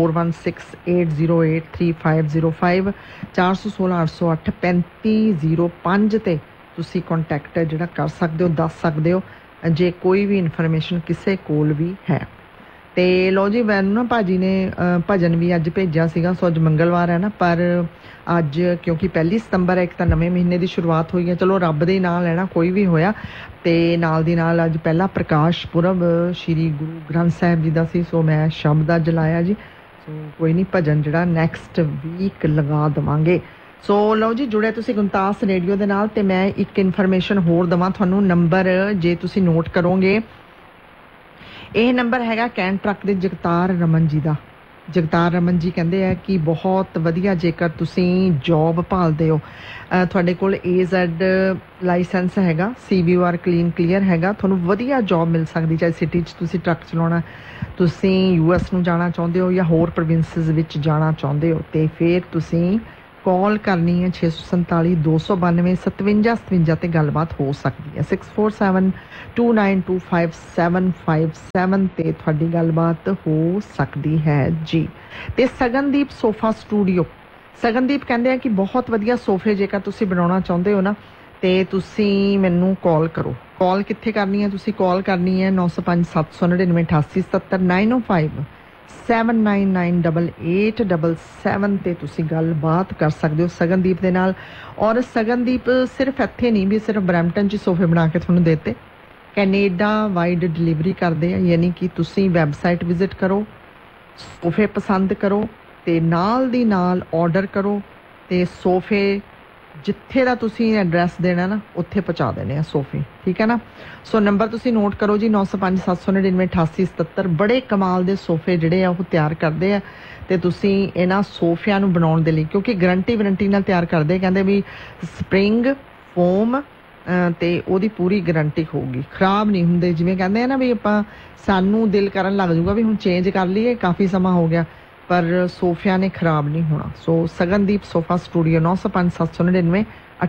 4168083505 416 808 3505 ਤੇ ਤੁਸੀਂ ਕੰਟੈਕਟ ਜਿਹੜਾ ਕਰ ਸਕਦੇ ਹੋ, ਦੱਸ ਸਕਦੇ ਹੋ ਜੇ ਕੋਈ ਵੀ ਇਨਫੋਰਮੇਸ਼ਨ ਕਿਸੇ ਕੋਲ ਵੀ ਹੈ। ਤੇ ਲਓ ਜੀ, ਮੈਨੂੰ ਨਾ ਭਾਜੀ ਨੇ ਭਜਨ ਵੀ ਅੱਜ ਭੇਜਿਆ ਸੀਗਾ। ਸੋ ਅੱਜ ਮੰਗਲਵਾਰ ਹੈ ਨਾ, ਪਰ ਅੱਜ ਕਿਉਂਕਿ 1 ਸਤੰਬਰ ਹੈ, ਇੱਕ ਤਾਂ ਨਵੇਂ ਮਹੀਨੇ ਦੀ ਸ਼ੁਰੂਆਤ ਹੋਈ ਹੈ, ਚਲੋ ਰੱਬ ਦੇ ਨਾਂ ਲੈਣਾ ਕੋਈ ਵੀ ਹੋਇਆ। ਤੇ ਨਾਲ ਦੀ ਨਾਲ ਅੱਜ ਪਹਿਲਾ ਪ੍ਰਕਾਸ਼ ਪੁਰਬ ਸ਼੍ਰੀ ਗੁਰੂ ਗ੍ਰੰਥ ਸਾਹਿਬ ਜੀ ਦਾ ਸੀ। ਸੋ ਮੈਂ ਸ਼ਬਦ ਅੱਜ ਲਾਇਆ ਜੀ। ਸੋ ਕੋਈ ਨਹੀਂ, ਭਜਨ ਜਿਹੜਾ ਨੈਕਸਟ ਵੀਕ ਲਗਾ ਦੇਵਾਂਗੇ। ਸੋ ਲਓ ਜੀ, ਜੁੜੇ ਤੁਸੀਂ ਗੁਣਤਾਸ ਰੇਡੀਓ ਦੇ ਨਾਲ। ਤੇ ਮੈਂ ਇੱਕ ਇਨਫੋਰਮੇਸ਼ਨ ਹੋਰ ਦੇਵਾਂ ਤੁਹਾਨੂੰ, ਨੰਬਰ ਜੇ ਤੁਸੀਂ ਨੋਟ ਕਰੋਗੇ, ਇਹ ਨੰਬਰ ਹੈਗਾ ਕੈਨ ਟਰੱਕ ਦੇ ਜਗਤਾਰ ਰਮਨ ਜੀ ਦਾ। ਜਗਤਾਰ ਰਮਨ ਜੀ ਕਹਿੰਦੇ ਆ ਕਿ ਬਹੁਤ ਵਧੀਆ, ਜੇਕਰ ਤੁਸੀਂ ਜੌਬ ਭਾਲਦੇ ਹੋ, ਤੁਹਾਡੇ ਕੋਲ AZ ਲਾਇਸੈਂਸ ਹੈਗਾ, CBOR ਕਲੀਨ ਕਲੀਅਰ ਹੈਗਾ, ਤੁਹਾਨੂੰ ਵਧੀਆ ਜੌਬ ਮਿਲ ਸਕਦੀ। ਚਾਹੇ ਸਿਟੀ 'ਚ ਤੁਸੀਂ ਟਰੱਕ ਚਲਾਉਣਾ, ਤੁਸੀਂ US ਨੂੰ ਜਾਣਾ ਚਾਹੁੰਦੇ ਹੋ ਜਾਂ ਹੋਰ ਪ੍ਰੋਵਿੰਸਿਸ ਵਿੱਚ ਜਾਣਾ ਚਾਹੁੰਦੇ ਹੋ, ਤੇ ਫਿਰ ਤੁਸੀਂ ਕਾਲ ਕਰਨੀ ਹੈ 647 292 5757 ਤੇ ਗੱਲਬਾਤ ਹੋ ਸਕਦੀ ਹੈ। 6472925757 ਤੇ ਤੁਹਾਡੀ ਗੱਲਬਾਤ ਹੋ ਸਕਦੀ ਹੈ ਜੀ। ਤੇ ਸਗਨਦੀਪ ਸੋਫਾ ਸਟੂਡੀਓ, ਸਗਨਦੀਪ ਕਹਿੰਦੇ ਆ ਕਿ ਬਹੁਤ ਵਧੀਆ ਸੋਫੇ ਜੇਕਰ ਤੁਸੀਂ ਬਣਾਉਣਾ ਚਾਹੁੰਦੇ ਹੋ ਨਾ, ਤੇ ਤੁਸੀਂ ਮੈਨੂੰ ਕਾਲ ਕਰੋ। ਕਾਲ ਕਿੱਥੇ ਕਰਨੀ ਹੈ? ਤੁਸੀਂ ਕਾਲ ਕਰਨੀ ਹੈ 905 799 8877 905 79988877 ਤੇ ਤੁਸੀਂ ਗੱਲਬਾਤ ਕਰ ਸਕਦੇ ਹੋ ਸਗਨਦੀਪ ਦੇ ਨਾਲ। ਔਰ ਸਗਨਦੀਪ ਸਿਰਫ ਇੱਥੇ ਨਹੀਂ ਵੀ ਸਿਰਫ ਬਰੈਂਪਟਨ 'ਚ ਸੋਫੇ ਬਣਾ ਕੇ ਤੁਹਾਨੂੰ ਦੇਤੇ, ਕੈਨੇਡਾ ਵਾਈਡ ਡਿਲੀਵਰੀ ਕਰਦੇ ਆ। ਯਾਨੀ ਕਿ ਤੁਸੀਂ ਵੈਬਸਾਈਟ ਵਿਜ਼ਿਟ ਕਰੋ, ਸੋਫੇ ਪਸੰਦ ਕਰੋ ਤੇ ਨਾਲ ਦੀ ਨਾਲ ਆਰਡਰ ਕਰੋ, ਤੇ ਸੋਫੇ ਜਿੱਥੇ ਦਾ ਤੁਸੀਂ ਐਡਰੈਸ ਦੇਣਾ ਨਾ ਉੱਥੇ ਪਹੁੰਚਾ ਦੇਣੇ ਆ ਸੋਫੇ, ਠੀਕ ਹੈ ਨਾ। ਸੋ ਨੰਬਰ ਤੁਸੀਂ ਨੋਟ ਕਰੋ ਜੀ 905 799 8877। ਬੜੇ ਕਮਾਲ ਦੇ ਸੋਫੇ ਜਿਹੜੇ ਆ ਉਹ ਤਿਆਰ ਕਰਦੇ ਆ, ਤੇ ਤੁਸੀਂ ਇਹਨਾਂ ਸੋਫਿਆਂ ਨੂੰ ਬਣਾਉਣ ਦੇ ਲਈ, ਕਿਉਂਕਿ ਵਾਰੰਟੀ ਨਾਲ ਤਿਆਰ ਕਰਦੇ, ਕਹਿੰਦੇ ਵੀ ਸਪਰਿੰਗ ਫੋਮ ਤੇ ਉਹਦੀ ਪੂਰੀ ਗਾਰੰਟੀ ਹੋਊਗੀ, ਖਰਾਬ ਨਹੀਂ ਹੁੰਦੇ। ਜਿਵੇਂ ਕਹਿੰਦੇ ਆ ਨਾ ਵੀ ਆਪਾਂ, ਸਾਨੂੰ ਦਿਲ ਕਰਨ ਲੱਗ ਜੂਗਾ ਵੀ ਹੁਣ ਚੇਂਜ ਕਰ ਲਈਏ, ਕਾਫੀ ਸਮਾਂ ਹੋ ਗਿਆ, ਪਰ ਸੋਫਿਆਂ ਨੇ ਖਰਾਬ ਨਹੀਂ ਹੋਣਾ। ਸੋ ਸਗਨਦੀਪ ਸੋਫਾ ਸਟੂਡੀਓ 905 799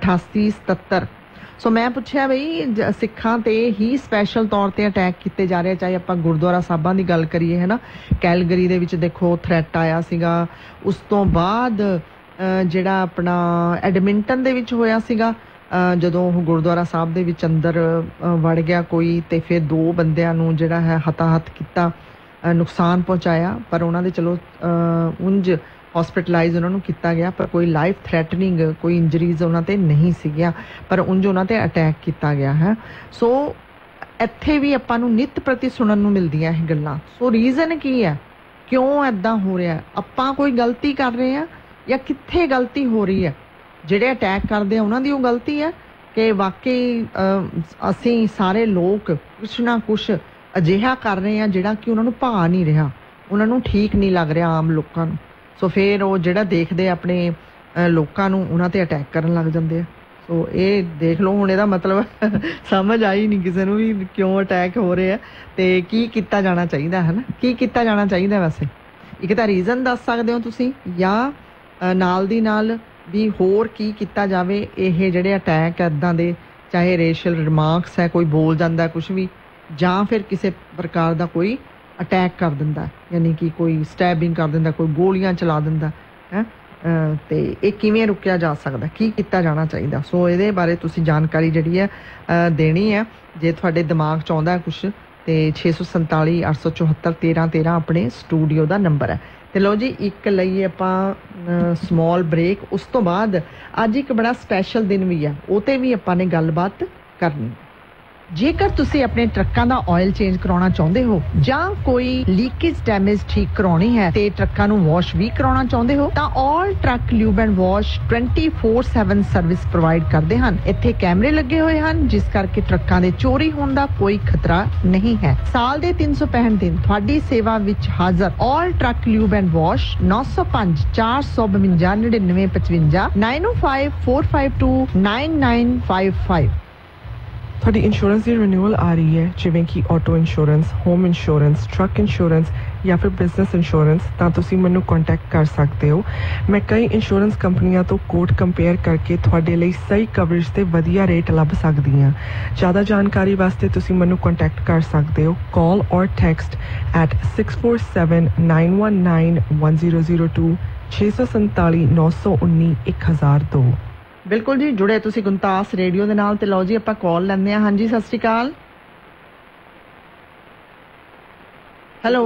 8877। ਸੋ ਮੈਂ ਪੁੱਛਿਆ ਬਈ ਸਿੱਖਾਂ ਤੇ ਹੀ ਸਪੈਸ਼ਲ ਤੌਰ ਤੇ ਅਟੈਕ ਕੀਤੇ ਜਾ ਰਹੇ, ਚਾਹੇ ਆਪਾਂ ਗੁਰਦੁਆਰਾ ਸਾਹਿਬਾਂ ਦੀ ਗੱਲ ਕਰੀਏ ਹੈ ਨਾ, ਕੈਲਗਰੀ ਦੇ ਵਿੱਚ ਦੇਖੋ ਥ੍ਰੈਟ ਆਇਆ ਸੀਗਾ, ਉਸ ਤੋਂ ਬਾਅਦ ਜਿਹੜਾ ਆਪਣਾ ਐਡਮਿੰਟਨ ਦੇ ਵਿੱਚ ਹੋਇਆ ਸੀਗਾ, ਜਦੋਂ ਉਹ ਗੁਰਦੁਆਰਾ ਸਾਹਿਬ ਦੇ ਵਿੱਚ ਅੰਦਰ ਵੜ ਗਿਆ ਕੋਈ, ਤੇ ਫਿਰ 2 ਬੰਦਿਆਂ ਨੂੰ ਜਿਹੜਾ ਹੈ ਹਤਾਹਤ ਕੀਤਾ, ਨੁਕਸਾਨ ਪਹੁੰਚਾਇਆ, ਪਰ ਉਹਨਾਂ ਦੇ ਚਲੋ ਉਂਝ ਹਸਪੀਟਲਾਈਜ਼ ਉਹਨਾਂ ਨੂੰ ਕੀਤਾ ਗਿਆ, ਪਰ ਕੋਈ ਲਾਈਫ ਥ੍ਰੈਟਨਿੰਗ ਕੋਈ ਇੰਜਰੀਜ਼ ਉਹਨਾਂ ਤੇ ਨਹੀਂ ਸੀਗੀਆਂ, ਪਰ ਉਂਝ ਉਹਨਾਂ ਤੇ ਅਟੈਕ ਕੀਤਾ ਗਿਆ ਹੈ। ਸੋ ਇੱਥੇ ਵੀ ਆਪਾਂ ਨੂੰ ਨਿੱਤ ਪ੍ਰਤੀ ਸੁਣਨ ਨੂੰ ਮਿਲਦੀਆਂ ਇਹ ਗੱਲਾਂ। ਸੋ ਰੀਜ਼ਨ ਕੀ ਹੈ, ਕਿਉਂ ਐਦਾਂ ਹੋ ਰਿਹਾ? ਆਪਾਂ ਕੋਈ ਗਲਤੀ ਕਰ ਰਹੇ ਹਾਂ ਜਾਂ ਕਿੱਥੇ ਗਲਤੀ ਹੋ ਰਹੀ ਹੈ? ਜਿਹੜੇ ਅਟੈਕ ਕਰਦੇ ਆ ਉਹਨਾਂ ਦੀ ਉਹ ਗਲਤੀ ਹੈ ਕਿ ਵਾਕਈ ਅਸੀਂ ਸਾਰੇ ਲੋਕ ਕੁਛ ਨਾ ਕੁਛ ਅਜਿਹਾ ਕਰ ਰਹੇ ਆ ਜਿਹੜਾ ਕਿ ਉਹਨਾਂ ਨੂੰ ਭਾ ਨਹੀਂ ਰਿਹਾ, ਉਹਨਾਂ ਨੂੰ ਠੀਕ ਨਹੀਂ ਲੱਗ ਰਿਹਾ ਆਮ ਲੋਕਾਂ ਨੂੰ। ਸੋ ਫਿਰ ਉਹ ਜਿਹੜਾ ਦੇਖਦੇ ਆਪਣੇ ਲੋਕਾਂ ਨੂੰ ਉਹਨਾਂ ਤੇ ਅਟੈਕ ਕਰਨ ਲੱਗ ਜਾਂਦੇ ਆ। ਸੋ ਇਹ ਦੇਖ ਲਓ, ਹੁਣ ਇਹਦਾ ਮਤਲਬ ਸਮਝ ਆਈ ਨਹੀਂ ਕਿਸੇ ਨੂੰ ਵੀ ਕਿਉਂ ਅਟੈਕ ਹੋ ਰਹੇ ਆ ਤੇ ਕੀ ਕੀਤਾ ਜਾਣਾ ਚਾਹੀਦਾ ਹੈ ਨਾ, ਕੀ ਕੀਤਾ ਜਾਣਾ ਚਾਹੀਦਾ। ਵੈਸੇ ਇੱਕ ਤਾਂ ਰੀਜ਼ਨ ਦੱਸ ਸਕਦੇ ਹੋ ਤੁਸੀਂ, ਜਾਂ ਨਾਲ ਦੀ ਨਾਲ ਵੀ ਹੋਰ ਕੀ ਕੀਤਾ ਜਾਵੇ। ਇਹ ਜਿਹੜੇ ਅਟੈਕ ਇੱਦਾਂ ਦੇ, ਚਾਹੇ ਰੇਸ਼ੀਅਲ ਰਿਮਾਰਕਸ ਹੈ, ਕੋਈ ਬੋਲ ਜਾਂਦਾ ਕੁਛ ਵੀ, ਜਾਂ ਫਿਰ ਕਿਸੇ ਪ੍ਰਕਾਰ ਦਾ ਕੋਈ ਅਟੈਕ ਕਰ ਦਿੰਦਾ, ਯਾਨੀ ਕਿ ਕੋਈ ਸਟੈਬਿੰਗ ਕਰ ਦਿੰਦਾ, ਕੋਈ ਗੋਲੀਆਂ ਚਲਾ ਦਿੰਦਾ ਹੈ, ਤੇ ਇਹ ਕਿਵੇਂ ਰੁਕਿਆ ਜਾ ਸਕਦਾ, ਕੀ ਕੀਤਾ ਜਾਣਾ ਚਾਹੀਦਾ। ਸੋ ਇਹਦੇ ਬਾਰੇ ਤੁਸੀਂ ਜਾਣਕਾਰੀ ਜਿਹੜੀ ਹੈ ਦੇਣੀ ਹੈ। ਜੇ ਤੁਹਾਡੇ ਦਿਮਾਗ 'ਚ ਆਉਂਦਾ ਕੁਛ ਤੇ 647 874 1313 ਆਪਣੇ ਸਟੂਡੀਓ ਦਾ ਨੰਬਰ ਹੈ। ਤੇ ਲਓ ਜੀ, ਇੱਕ ਲਈ ਆਪਾਂ ਸਮੌਲ ਬ੍ਰੇਕ। ਉਸ ਤੋਂ ਬਾਅਦ ਅੱਜ ਇੱਕ ਬੜਾ ਸਪੈਸ਼ਲ ਦਿਨ ਵੀ ਹੈ, ਉਹ 'ਤੇ ਵੀ ਆਪਾਂ ਨੇ ਗੱਲਬਾਤ ਕਰਨੀ। ਜੇਕਰ ਤੁਸੀਂ ਆਪਣੇ ਟਰੱਕਾਂ ਦਾ ਆਇਲ ਚੇਂਜ ਕਰਾਉਣਾ ਚਾਹੁੰਦੇ ਹੋ ਜਾਂ ਕੋਈ ਲੀਕੇਜ ਡੈਮੇਜ ਠੀਕ ਕਰਾਉਣੀ ਹੈ ਤੇ ਟਰੱਕਾਂ ਨੂੰ ਵਾਸ਼ ਵੀ ਕਰਾਉਣਾ ਚਾਹੁੰਦੇ ਹੋ ਤਾਂ ਆਲ truck lube and wash 24/7 service provide ਕਰਦੇ ਹਨ। ਇੱਥੇ ਕੈਮਰੇ ਲੱਗੇ ਹੋਏ ਹਨ, ਜਿਸ ਕਰਕੇ ਟਰੱਕਾਂ ਦੇ ਚੋਰੀ ਹੋਣ ਦਾ ਕੋਈ ਖਤਰਾ ਨਹੀਂ ਹੈ। ਸਾਲ ਦੇ 365 ਦਿਨ ਤੁਹਾਡੀ ਸੇਵਾ ਵਿੱਚ ਹਾਜ਼ਰ ਆਲ ਟਰੱਕ ਲਿਊਬ ਐਂਡ ਵਾਸ਼ 905 452 9955 905 452 9955। ਤੁਹਾਡੀ ਇੰਸ਼ੋਰੈਂਸ ਦੀ ਰਿਨਿਊਅਲ ਆ ਰਹੀ ਹੈ, ਜਿਵੇਂ ਕਿ auto insurance, home insurance, truck insurance ਜਾਂ ਫਿਰ ਬਿਜ਼ਨਸ ਇੰਸ਼ੋਰੈਂਸ, ਤਾਂ ਤੁਸੀਂ ਮੈਨੂੰ ਕੰਟੈਕਟ ਕਰ ਸਕਦੇ ਹੋ। ਮੈਂ ਕਈ ਇੰਸ਼ੋਰੈਂਸ ਕੰਪਨੀਆਂ ਤੋਂ ਕੋਟ ਕੰਪੇਅਰ ਕਰਕੇ ਤੁਹਾਡੇ ਲਈ ਸਹੀ ਕਵਰੇਜ ਤੇ ਵਧੀਆ ਰੇਟ ਲੱਭ ਸਕਦੀ ਹਾਂ। ਜ਼ਿਆਦਾ ਜਾਣਕਾਰੀ ਵਾਸਤੇ ਤੁਸੀਂ ਮੈਨੂੰ ਕੰਟੈਕਟ ਕਰ ਸਕਦੇ ਹੋ। ਕਾਲ ਔਰ ਟੈਕਸਟ at 6479191002 647 919 1002। ਬਿਲਕੁਲ ਜੀ, ਜੁੜੇ ਤੁਸੀਂ ਗੁਣਤਾਸ ਰੇਡੀਓ ਦੇ ਨਾਲ। ਤੇ ਲਓ ਜੀ, ਆਪਾਂ ਕਾਲ ਲੈਂਦੇ ਹਾਂ। ਹਾਂਜੀ, ਸਤਿ ਸ਼੍ਰੀ ਅਕਾਲ। ਹੈਲੋ।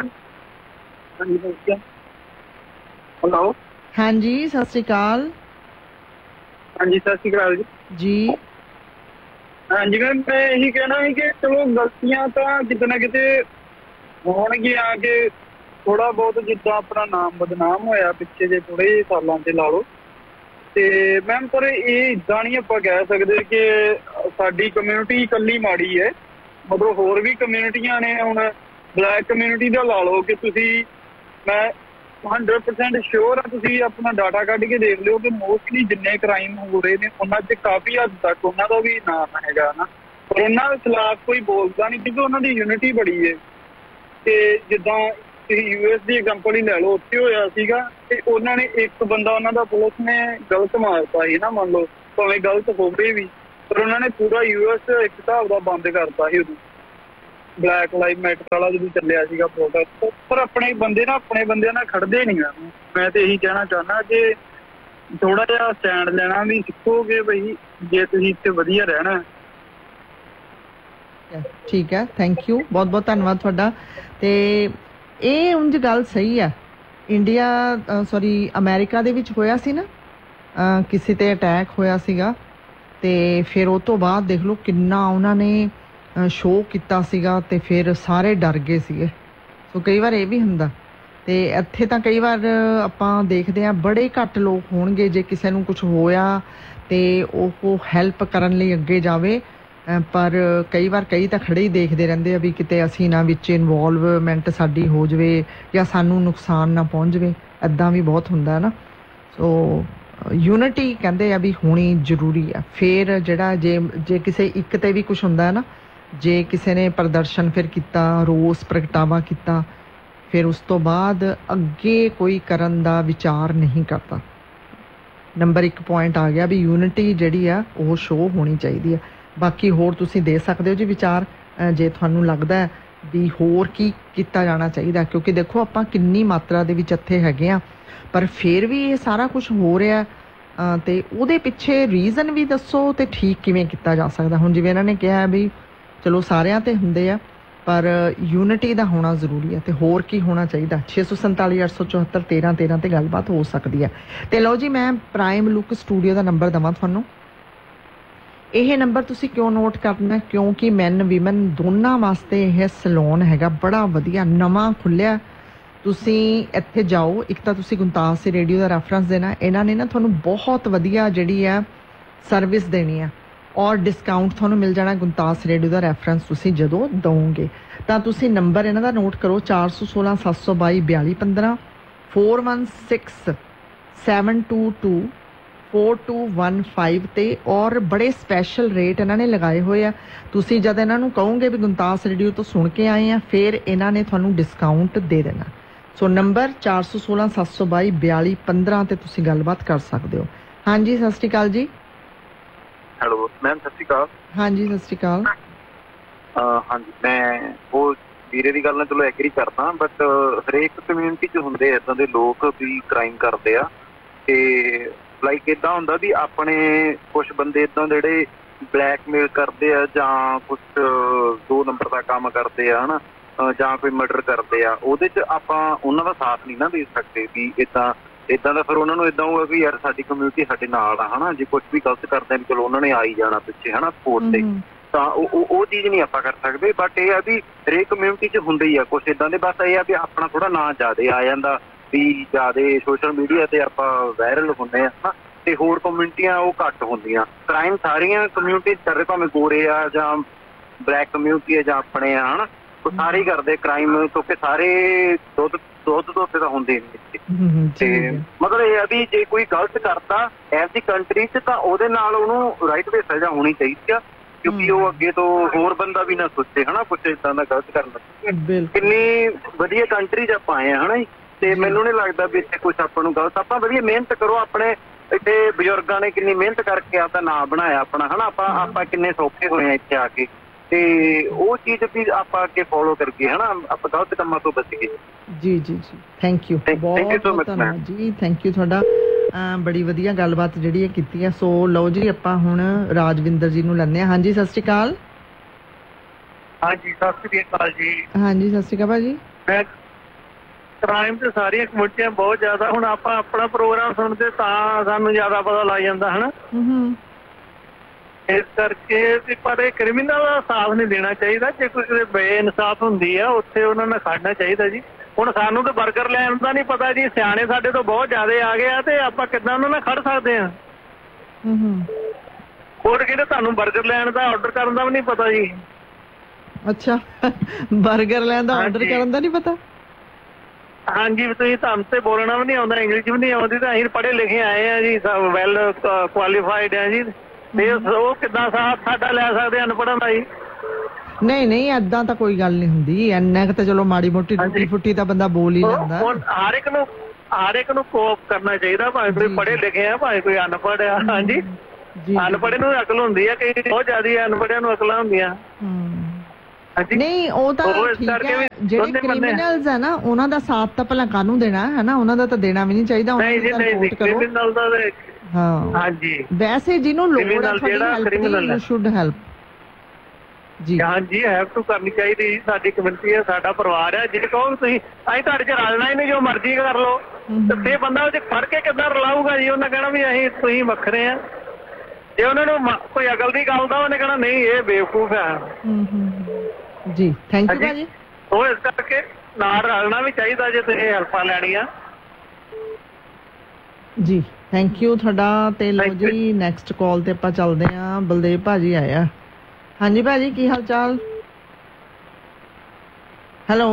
ਹੈਲੋ। ਹਾਂਜੀ, ਸਤਿ ਸ਼੍ਰੀ ਅਕਾਲ। ਹਾਂਜੀ, ਸਤਿ ਸ਼੍ਰੀ ਅਕਾਲ ਜੀ। ਹਾਂਜੀ ਮੈਮ, ਮੈਂ ਇਹੀ ਕਹਿਣਾ ਸੀ ਕਿ ਚਲੋ ਗਲਤੀਆਂ ਤਾਂ ਕਿਤੇ ਨਾ ਕਿਤੇ ਹੋਣਗੀਆਂ, ਕਿ ਥੋੜਾ ਬਹੁਤ ਜਿੱਦਾਂ ਆਪਣਾ ਨਾਮ ਬਦਨਾਮ ਹੋਇਆ ਪਿੱਛੇ ਜੇ ਥੋੜੇ ਜਿਹੇ ਸਾਲਾਂ ਤੇ ਲਾ ਲਓ। ਤੇ ਮੈਮ, ਪਰ ਇਹ ਇੱਦਾਂ ਨਹੀਂ ਆਪਾਂ ਕਹਿ ਸਕਦੇ ਕਿ ਸਾਡੀ ਕਮਿਊਨਿਟੀ ਇਕੱਲੀ ਮਾੜੀ ਹੈ। ਮਤਲਬ ਹੋਰ ਵੀ ਕਮਿਊਨਿਟੀਆਂ ਨੇ। ਹੁਣ ਬਲੈਕ ਕਮਿਊਨਿਟੀ ਦਾ ਲਾ ਲਓ ਕਿ ਤੁਸੀਂ, ਮੈਂ 100% ਸ਼ੋਰ ਆ, ਤੁਸੀਂ ਆਪਣਾ ਡਾਟਾ ਕੱਢ ਕੇ ਦੇਖ ਲਿਓ ਕਿ ਮੋਸਟਲੀ ਜਿੰਨੇ ਕ੍ਰਾਈਮ ਹੋ ਰਹੇ ਨੇ ਉਹਨਾਂ 'ਚ ਕਾਫੀ ਹੱਦ ਤੱਕ ਉਹਨਾਂ ਦਾ ਵੀ ਨਾਮ ਹੈਗਾ ਨਾ, ਪਰ ਉਹਨਾਂ ਦੇ ਖਿਲਾਫ ਕੋਈ ਬੋਲਦਾ ਨਹੀਂ ਕਿਉਂਕਿ ਉਹਨਾਂ ਦੀ ਯੂਨਿਟੀ ਬੜੀ ਹੈ। ਤੇ ਜਿੱਦਾਂ ਤੁਸੀਂ US ਦੀ ਐਗਜ਼ਾਮਪਲ ਹੀ ਲੈ ਲਓ, ਉੱਥੇ ਹੋਇਆ ਸੀਗਾ ਤੇ ਉਹਨਾਂ ਨੇ ਇੱਕ ਬੰਦਾ, ਉਹਨਾਂ ਦਾ ਪੁਲਿਸ ਨੇ ਗਲਤ ਮਾਰਤਾ ਸੀ ਨਾ, ਮੰਨ ਲਓ ਭਾਵੇਂ ਗਲਤ ਹੋਵੇ ਵੀ, ਪਰ ਉਹਨਾਂ ਨੇ ਪੂਰਾ US ਇੱਕ ਹਿਸਾਬ ਦਾ ਬੰਦ ਕਰਤਾ ਸੀ ਉਦੋਂ। ਬਲੈਕ ਲਾਈਵ ਮੈਟਰ ਵਾਲਾ ਜਦੋਂ ਚੱਲਿਆ ਸੀਗਾ ਪ੍ਰੋਟੈਸਟ, ਪਰ ਆਪਣੇ ਬੰਦਿਆਂ ਨਾਲ ਖੜਦੇ ਨਹੀਂ ਆ। ਮੈਂ ਤੇ ਇਹੀ ਕਹਿਣਾ ਚਾਹੁੰਦਾ ਕਿ ਥੋੜਾ ਜਿਹਾ ਸਟੈਂਡ ਲੈਣਾ ਵੀ ਸਿੱਖੋਗੇ ਬਈ, ਜੇ ਤੁਸੀਂ ਇੱਥੇ ਵਧੀਆ ਰਹਿਣਾ। ਠੀਕ ਹੈ, ਥੈਂਕ ਯੂ, ਬਹੁਤ ਬਹੁਤ ਧੰਨਵਾਦ ਤੁਹਾਡਾ। ਤੇ ਇਹ ਉਂਝ ਗੱਲ ਸਹੀ ਹੈ। ਅਮਰੀਕਾ ਦੇ ਵਿੱਚ ਹੋਇਆ ਸੀ ਨਾ, ਕਿਸੇ ਤੇ ਅਟੈਕ ਹੋਇਆ ਸੀਗਾ ਤੇ ਫਿਰ ਉਹ ਤੋਂ ਬਾਅਦ ਦੇਖ ਲਓ ਕਿੰਨਾ ਉਹਨਾਂ ਨੇ ਸ਼ੋਅ ਕੀਤਾ ਸੀਗਾ ਤੇ ਫਿਰ ਸਾਰੇ ਡਰ ਗਏ ਸੀਗੇ। ਸੋ ਕਈ ਵਾਰ ਇਹ ਵੀ ਹੁੰਦਾ। ਤੇ ਇੱਥੇ ਤਾਂ ਕਈ ਵਾਰ ਆਪਾਂ ਦੇਖਦੇ ਹਾਂ ਬੜੇ ਘੱਟ ਲੋਕ ਹੋਣਗੇ, ਜੇ ਕਿਸੇ ਨੂੰ ਕੁਝ ਹੋਇਆ ਤੇ ਉਹ ਹੈਲਪ ਕਰਨ ਲਈ ਅੱਗੇ ਜਾਵੇ, ਪਰ ਕਈ ਵਾਰ ਕਈ ਤਾਂ ਖੜੇ ਹੀ ਦੇਖਦੇ ਰਹਿੰਦੇ ਆ ਵੀ ਕਿਤੇ ਅਸੀਂ ਨਾ ਵਿੱਚ ਇਨਵੋਲਵਮੈਂਟ ਸਾਡੀ ਹੋ ਜਾਵੇ ਜਾਂ ਸਾਨੂੰ ਨੁਕਸਾਨ ਨਾ ਪਹੁੰਚ ਜਾਵੇ। ਇੱਦਾਂ ਵੀ ਬਹੁਤ ਹੁੰਦਾ ਨਾ। ਸੋ ਯੂਨਿਟੀ ਕਹਿੰਦੇ ਆ ਵੀ ਹੋਣੀ ਜ਼ਰੂਰੀ ਆ। ਫਿਰ ਜਿਹੜਾ ਜੇ ਕਿਸੇ ਇੱਕ ਤੇ ਵੀ ਕੁਝ ਹੁੰਦਾ ਨਾ, ਜੇ ਕਿਸੇ ਨੇ ਪ੍ਰਦਰਸ਼ਨ ਫਿਰ ਕੀਤਾ, ਰੋਸ ਪ੍ਰਗਟਾਵਾ ਕੀਤਾ, ਫਿਰ ਉਸ ਤੋਂ ਬਾਅਦ ਅੱਗੇ ਕੋਈ ਕਰਨ ਦਾ ਵਿਚਾਰ ਨਹੀਂ ਕਰਦਾ। ਨੰਬਰ 1 ਪੁਆਇੰਟ ਆ ਗਿਆ ਵੀ ਯੂਨਿਟੀ ਜਿਹੜੀ ਆ ਉਹ ਸ਼ੋਅ ਹੋਣੀ ਚਾਹੀਦੀ ਆ। ਬਾਕੀ ਹੋਰ ਤੁਸੀਂ ਦੇ ਸਕਦੇ ਹੋ ਜੀ ਵਿਚਾਰ, ਜੇ ਤੁਹਾਨੂੰ ਲੱਗਦਾ ਵੀ ਹੋਰ ਕੀ ਕੀਤਾ ਜਾਣਾ ਚਾਹੀਦਾ, ਕਿਉਂਕਿ ਦੇਖੋ ਆਪਾਂ ਕਿੰਨੀ ਮਾਤਰਾ ਦੇ ਵਿੱਚ ਇੱਥੇ ਹੈਗੇ ਆ, ਪਰ ਫਿਰ ਵੀ ਇਹ ਸਾਰਾ ਕੁਝ ਹੋ ਰਿਹਾ ਤੇ ਉਹਦੇ ਪਿੱਛੇ ਰੀਜ਼ਨ ਵੀ ਦੱਸੋ ਤੇ ਠੀਕ ਕਿਵੇਂ ਕੀਤਾ ਜਾ ਸਕਦਾ। ਹੁਣ ਜਿਵੇਂ ਇਹਨਾਂ ਨੇ ਕਿਹਾ ਵੀ ਚਲੋ ਸਾਰਿਆਂ ਤੇ ਹੁੰਦੇ ਆ, ਪਰ ਯੂਨਿਟੀ ਦਾ ਹੋਣਾ ਜ਼ਰੂਰੀ ਹੈ। ਤੇ ਹੋਰ ਕੀ ਹੋਣਾ ਚਾਹੀਦਾ। 647 874 1313 ਤੇ ਗੱਲਬਾਤ ਹੋ ਸਕਦੀ ਹੈ। ਤੇ ਲਓ ਜੀ, ਮੈਂ ਪ੍ਰਾਈਮ ਲੁੱਕ ਸਟੂਡੀਓ ਦਾ ਨੰਬਰ ਦੇਵਾਂ ਤੁਹਾਨੂੰ। ਇਹ ਨੰਬਰ ਤੁਸੀਂ ਕਿਉਂ ਨੋਟ ਕਰਨਾ, ਕਿਉਂਕਿ ਮੈਨ ਵੀਮਨ ਦੋਨਾਂ ਵਾਸਤੇ ਇਹ ਸੈਲੂਨ ਹੈਗਾ, ਬੜਾ ਵਧੀਆ ਨਵਾਂ ਖੁੱਲਿਆ। ਤੁਸੀਂ ਇੱਥੇ ਜਾਓ, ਇੱਕ ਤਾਂ ਤੁਸੀਂ ਗੁਣਤਾਸ ਰੇਡੀਓ ਦਾ ਰੈਫਰੈਂਸ ਦੇਣਾ, ਇਹਨਾਂ ਨੇ ਨਾ ਤੁਹਾਨੂੰ ਬਹੁਤ ਵਧੀਆ ਜਿਹੜੀ ਹੈ ਸਰਵਿਸ ਦੇਣੀ ਆ ਔਰ ਡਿਸਕਾਊਂਟ ਤੁਹਾਨੂੰ ਮਿਲ ਜਾਣਾ। ਗੁਣਤਾਸ ਰੇਡੀਓ ਦਾ ਰੈਫਰੈਂਸ ਤੁਸੀਂ ਜਦੋਂ ਦਵੋਗੇ ਤਾਂ ਤੁਸੀਂ ਨੰਬਰ ਇਹਨਾਂ ਦਾ ਨੋਟ ਕਰੋ 416 722 4215 416 722 4215 ਤੇ। ਔਰ ਬੜੇ ਸਪੈਸ਼ਲ ਰੇਟ ਇਹਨਾਂ ਨੇ ਲਗਾਏ ਹੋਏ ਆ। ਤੁਸੀਂ ਜਦ ਇਹਨਾਂ ਨੂੰ ਕਹੋਗੇ ਵੀ ਗੁਣਤਾਸ ਰੇਡੀਓ ਤੋਂ ਸੁਣ ਕੇ ਆਏ ਆ, ਫਿਰ ਇਹਨਾਂ ਨੇ ਤੁਹਾਨੂੰ ਡਿਸਕਾਊਂਟ ਦੇ ਦੇਣਾ। ਸੋ ਨੰਬਰ 416 722 4215 ਤੇ ਤੁਸੀਂ ਗੱਲਬਾਤ ਕਰ ਸਕਦੇ ਹੋ। ਹਾਂਜੀ, ਸਤਿ ਸ਼੍ਰੀ ਅਕਾਲ ਜੀ। ਹੈਲੋ ਮੈਮ, ਸਤਿ ਸ਼੍ਰੀ ਅਕਾਲ। ਹਾਂਜੀ, ਸਤਿ ਸ਼੍ਰੀ ਅਕਾਲ। ਹਾਂਜੀ, ਮੈਂ ਉਹ ਵੀਰੇ ਦੀ ਗੱਲ ਨਾਲ ਚਲੋ ਐਗਰੀ ਕਰਦਾ, ਬਟ ਹਰੇਕ ਕਮਿਊਨਿਟੀ 'ਚ ਹੁੰਦੇ ਇੱਦਾਂ ਦੇ ਲੋਕ ਵੀ ਕ੍ਰਾਈਮ ਕਰਦੇ ਆ। ਤੇ ਲਾਈਕ ਇਦਾਂ ਹੁੰਦਾ ਵੀ ਆਪਣੇ ਕੁਛ ਬੰਦੇ ਇਦਾਂ ਜਿਹੜੇ ਬਲੈਕਮੇਲ ਕਰਦੇ ਆ ਜਾਂ ਕੁਛ 2 ਨੰਬਰ ਦਾ ਕੰਮ ਕਰਦੇ ਆ ਹਨਾ, ਜਾਂ ਕੋਈ ਮਰਡਰ ਕਰਦੇ ਆ, ਉਹਦੇ 'ਚ ਆਪਾਂ ਉਹਨਾਂ ਦਾ ਸਾਥ ਨਹੀਂ ਨਾ ਦੇ ਸਕਦੇ ਵੀ ਇੱਦਾਂ ਦਾ। ਫਿਰ ਉਹਨਾਂ ਨੂੰ ਇੱਦਾਂ ਹੋਊਗਾ ਵੀ ਯਾਰ ਸਾਡੀ ਕਮਿਊਨਿਟੀ ਸਾਡੇ ਨਾਲ ਆ ਹਨਾ, ਜੇ ਕੁਛ ਵੀ ਗਲਤ ਕਰਦੇ ਨੇ ਚਲੋ ਉਹਨਾਂ ਨੇ ਆ ਹੀ ਜਾਣਾ ਪਿੱਛੇ ਹਨਾ ਸਪੋਰਟ ਤੇ, ਤਾਂ ਉਹ ਚੀਜ਼ ਨਹੀਂ ਆਪਾਂ ਕਰ ਸਕਦੇ। ਬਟ ਇਹ ਆ ਵੀ ਹਰੇਕ ਕਮਿਊਨਿਟੀ 'ਚ ਹੁੰਦੇ ਹੀ ਆ ਕੁਛ ਇੱਦਾਂ ਦੇ, ਬਸ ਇਹ ਆ ਵੀ ਆਪਣਾ ਥੋੜਾ ਨਾਂ ਜ਼ਿਆਦਾ ਆ ਜਾਂਦਾ ਵੀ ਜ਼ਿਆਦਾ ਸੋਸ਼ਲ ਮੀਡੀਆ ਤੇ ਆਪਾਂ ਵਾਇਰਲ ਹੁੰਦੇ ਆ ਹਨਾ, ਤੇ ਹੋਰ ਕਮਿਊਨਿਟੀਆਂ ਉਹ ਘੱਟ ਹੁੰਦੀਆਂ। ਕ੍ਰਾਈਮ ਸਾਰੀਆਂ ਕਮਿਊਨਿਟੀ ਕਰਦੇ, ਭਾਵੇਂ ਗੋਰੇ ਆ ਜਾਂ ਬਲੈਕ ਕਮਿਊਨਿਟੀ ਆ ਜਾਂ ਆਪਣੇ ਆ ਹਨਾ, ਉਹ ਸਾਰੇ ਹੀ ਕਰਦੇ ਕ੍ਰਾਈਮ, ਕਿਉਂਕਿ ਸਾਰੇ ਦੁੱਧ ਧੋਤੇ ਤਾਂ ਹੁੰਦੇ ਨਹੀਂ। ਤੇ ਮਤਲਬ ਇਹ ਆ ਵੀ ਜੇ ਕੋਈ ਗਲਤ ਕਰਦਾ ਐਸੀ ਕੰਟਰੀ 'ਚ ਤਾਂ ਉਹਦੇ ਨਾਲ ਉਹਨੂੰ ਰਾਈਟ ਵੇ ਸਜ਼ਾ ਹੋਣੀ ਚਾਹੀਦੀ ਆ, ਕਿਉਂਕਿ ਉਹ ਅੱਗੇ ਤੋਂ ਹੋਰ ਬੰਦਾ ਵੀ ਨਾ ਸੋਚੇ ਹਨਾ ਕੁਛ ਏਦਾਂ ਦਾ ਗਲਤ ਕਰਨਾ। ਕਿੰਨੀ ਵਧੀਆ ਕੰਟਰੀ 'ਚ ਆਪਾਂ ਆਏ ਆ ਹਨਾ ਜੀ, ਤੇ ਮੈਨੂੰ ਨਹੀਂ ਲੱਗਦਾ ਵੀ ਇੱਥੇ ਕੁਛ ਆਪਾਂ ਨੂੰ ਗਲਤ। ਆਪਾਂ ਵਧੀਆ ਮਿਹਨਤ ਕਰੋ, ਆਪਣੇ ਇੱਥੇ ਬਜ਼ੁਰਗਾਂ ਨੇ ਕਿੰਨੀ ਮਿਹਨਤ ਕਰਕੇ ਆਪਦਾ ਨਾਂ ਬਣਾਇਆ ਆਪਣਾ ਹਨਾ, ਆਪਾਂ ਕਿੰਨੇ ਸੌਖੇ ਹੋਏ ਆ ਇੱਥੇ ਆ ਕੇ, ਤੇ ਉਹ ਚੀਜ਼ ਵੀ ਆਪਾਂ ਅੱਗੇ ਫੋਲੋ ਕਰਕੇ ਹਨਾ ਆਪਾਂ ਗਲਤ ਕੰਮਾਂ ਤੋਂ ਬਚ ਗਏ। ਜੀ ਜੀ ਜੀ, ਥੈਂਕ ਯੂ, ਬਹੁਤ ਧੰਨਵਾਦ ਜੀ, ਥੈਂਕ ਯੂ ਤੁਹਾਡਾ। ਬੜੀ ਵਧੀਆ ਗੱਲਬਾਤ ਜਿਹੜੀ ਇਹ ਕੀਤੀ ਹੈ। ਸੋ ਲਓ ਜੀ ਆਪਾਂ ਹੁਣ ਰਾਜਵਿੰਦਰ ਜੀ ਨੂੰ ਲੈਂਦੇ ਹਾਂ। ਹਾਂਜੀ ਸਤਿ ਸ਼੍ਰੀ ਅਕਾਲ। ਹਾਂਜੀ ਸਤਿ ਸ਼੍ਰੀ ਅਕਾਲ ਜੀ। ਹਾਂਜੀ ਸਤਿ ਸ਼੍ਰੀ ਅਕਾਲ ਭਾਜੀ। ਮੈਂ ਕ੍ਰਾਈਮ ਤੇ ਸਾਰੀਆਂ ਕਮੇਟੀਆਂ ਬਹੁਤ ਜ਼ਿਆਦਾ, ਹੁਣ ਆਪਾਂ ਆਪਣਾ ਪ੍ਰੋਗਰਾਮ ਸੁਣਦੇ ਤਾਂ ਸਾਨੂੰ ਜ਼ਿਆਦਾ ਪਤਾ ਲੱਗ ਜਾਂਦਾ ਹਨਾ, ਇਸ ਕਰਕੇ ਵੀ। ਪਰ ਇਹ ਕ੍ਰਿਮੀਨਲ ਦਾ ਸਾਥ ਨਹੀਂ ਦੇਣਾ ਚਾਹੀਦਾ। ਜੇ ਕੋਈ ਬੇਇਨਸਾਫ ਹੁੰਦੀ ਆ ਉੱਥੇ ਉਹਨਾਂ ਨਾਲ ਖੜਨਾ ਚਾਹੀਦਾ ਜੀ। ਹੁਣ ਸਾਨੂੰ ਤਾਂ ਬਰਗਰ ਲੈਣ ਦਾ ਨਹੀਂ ਪਤਾ ਜੀ, ਸਿਆਣੇ ਸਾਡੇ ਤੋਂ ਬਹੁਤ ਜ਼ਿਆਦਾ ਆ ਗਏ ਆ, ਤੇ ਆਪਾਂ ਕਿੱਦਾਂ ਉਹਨਾਂ ਨਾਲ ਖੜ ਸਕਦੇ ਹਾਂ? ਹੋਰ ਕਹਿੰਦੇ ਤੁਹਾਨੂੰ ਬਰਗਰ ਲੈਣ ਦਾ ਆਰਡਰ ਕਰਨ ਦਾ ਵੀ ਨਹੀਂ ਪਤਾ ਜੀ। ਅੱਛਾ, ਬਰਗਰ ਲੈਣ ਦਾ ਆਰਡਰ ਕਰਨ ਦਾ ਨਹੀਂ ਪਤਾ? ਹਾਂਜੀ, ਤੁਸੀਂ ਤੁਹਾਨੂੰ ਤੇ ਬੋਲਣਾ ਵੀ ਨਹੀਂ ਆਉਂਦਾ, ਇੰਗਲਿਸ਼ ਵੀ ਨਹੀਂ ਆਉਂਦੀ, ਤਾਂ ਅਸੀਂ ਪੜ੍ਹੇ ਲਿਖੇ ਆਏ ਆ ਜੀ, ਵੈਲ ਕੁਆਲੀਫਾਈਡ ਆ ਜੀ, ਤੇ ਉਹ ਕਿੱਦਾਂ ਸਾਥ ਸਾਡਾ ਲੈ ਸਕਦੇ ਅਨਪੜ੍ਹਾਂ ਦਾ ਜੀ? ਨਹੀਂ ਏਦਾਂ ਤਾਂ ਕੋਈ ਗੱਲ ਨਹੀਂ ਹੁੰਦੀ, ਇੰਨਾ ਕੁ ਤਾਂ ਚਲੋ ਮਾੜੀ ਮੋਟੀ ਟੁੱਟੀ ਫੁੱਟੀ ਤਾਂ ਬੰਦਾ ਬੋਲ ਹੀ ਲੈਂਦਾ। ਹਰ ਇੱਕ ਨੂੰ ਕੋਪ ਕਰਨਾ ਚਾਹੀਦਾ, ਭਾਵੇਂ ਕੋਈ ਪੜ੍ਹੇ ਲਿਖੇ ਆ ਭਾਵੇਂ ਕੋਈ ਅਨਪੜ੍ਹ ਆ। ਹਾਂਜੀ, ਅਨਪੜ੍ਹੇ ਨੂੰ ਅਕਲ ਹੁੰਦੀ ਆ, ਕਈ ਬਹੁਤ ਜ਼ਿਆਦਾ ਅਨਪੜ੍ਹਿਆਂ ਨੂੰ ਅਕਲਾਂ ਹੁੰਦੀਆਂ। ਨਹੀਂ ਉਹ ਤਾਂ ਠੀਕ ਹੈ, ਜਿਹੜੇ ਕ੍ਰਿਮੀਨਲਸ ਆ ਨਾ ਉਹਨਾਂ ਦਾ ਸਾਥ ਤਾਂ ਭਲਾ ਕਾਹਨੂੰ ਦੇਣਾ ਹੈ ਨਾ, ਉਹਨਾਂ ਦਾ ਤਾਂ ਦੇਣਾ ਵੀ ਨਹੀਂ ਚਾਹੀਦਾ। ਕ੍ਰਿਮੀਨਲ ਦਾ ਹਾਂ ਹਾਂਜੀ, ਵੈਸੇ ਜਿਹਨੂੰ ਲੋੜ ਹੈ ਤੁਹਾਡੀ ਸ਼ੁੱਡ ਹੈਲਪ ਜੀ। ਹਾਂਜੀ, ਹੈਲਪ ਟੂ ਕਰਨੀ ਚਾਹੀਦੀ। ਸਾਡੀ ਕਮਿਊਨਿਟੀ ਹੈ, ਸਾਡਾ ਪਰਿਵਾਰ ਹੈ, ਜੇ ਕਹੋ ਤੁਸੀਂ ਅਸੀਂ ਤੁਹਾਡੇ ਚ ਰਲਣਾ ਹੀ ਨਹੀਂ, ਜੋ ਮਰਜ਼ੀ ਕਰ ਲਓ, ਤੇ ਫੇਰ ਬੰਦਾ ਉਹ ਚ ਫੜ ਕੇ ਕਿੱਦਾਂ ਰਲਾਊਗਾ ਜੀ? ਉਹਨੇ ਕਹਿਣਾ ਵੀ ਅਸੀਂ ਤੁਸੀਂ ਵੱਖਰੇ ਆ। ਜੇ ਉਹਨਾਂ ਨੂੰ ਕੋਈ ਅਕਲ ਦੀ ਗੱਲ ਦਾ ਉਹਨੇ ਕਹਿਣਾ ਨਹੀਂ ਇਹ ਬੇਵਕੂਫ ਹੈ ਜੀ। ਥੈਂਕ ਯੂ ਭਾਜੀ। ਉਹ ਇਸ ਕਰਕੇ ਨਾਲ ਰਲਣਾ ਵੀ ਚਾਹੀਦਾ ਜੇ ਤੁਸੀਂ ਹੈਲਪਾਂ ਲੈਣੀਆਂ ਜੀ। ਥੈਂਕ ਯੂ ਤੁਹਾਡਾ। ਤੇ ਲਓ ਜੀ ਨੈਕਸਟ ਕਾਲ ਤੇ ਆਪਾਂ ਚੱਲਦੇ ਹਾਂ। ਬਲਦੇਵ ਭਾਜੀ ਆਇਆ। ਹਾਂਜੀ ਭਾਜੀ, ਕੀ ਹਾਲ ਚਾਲ? ਹੈਲੋ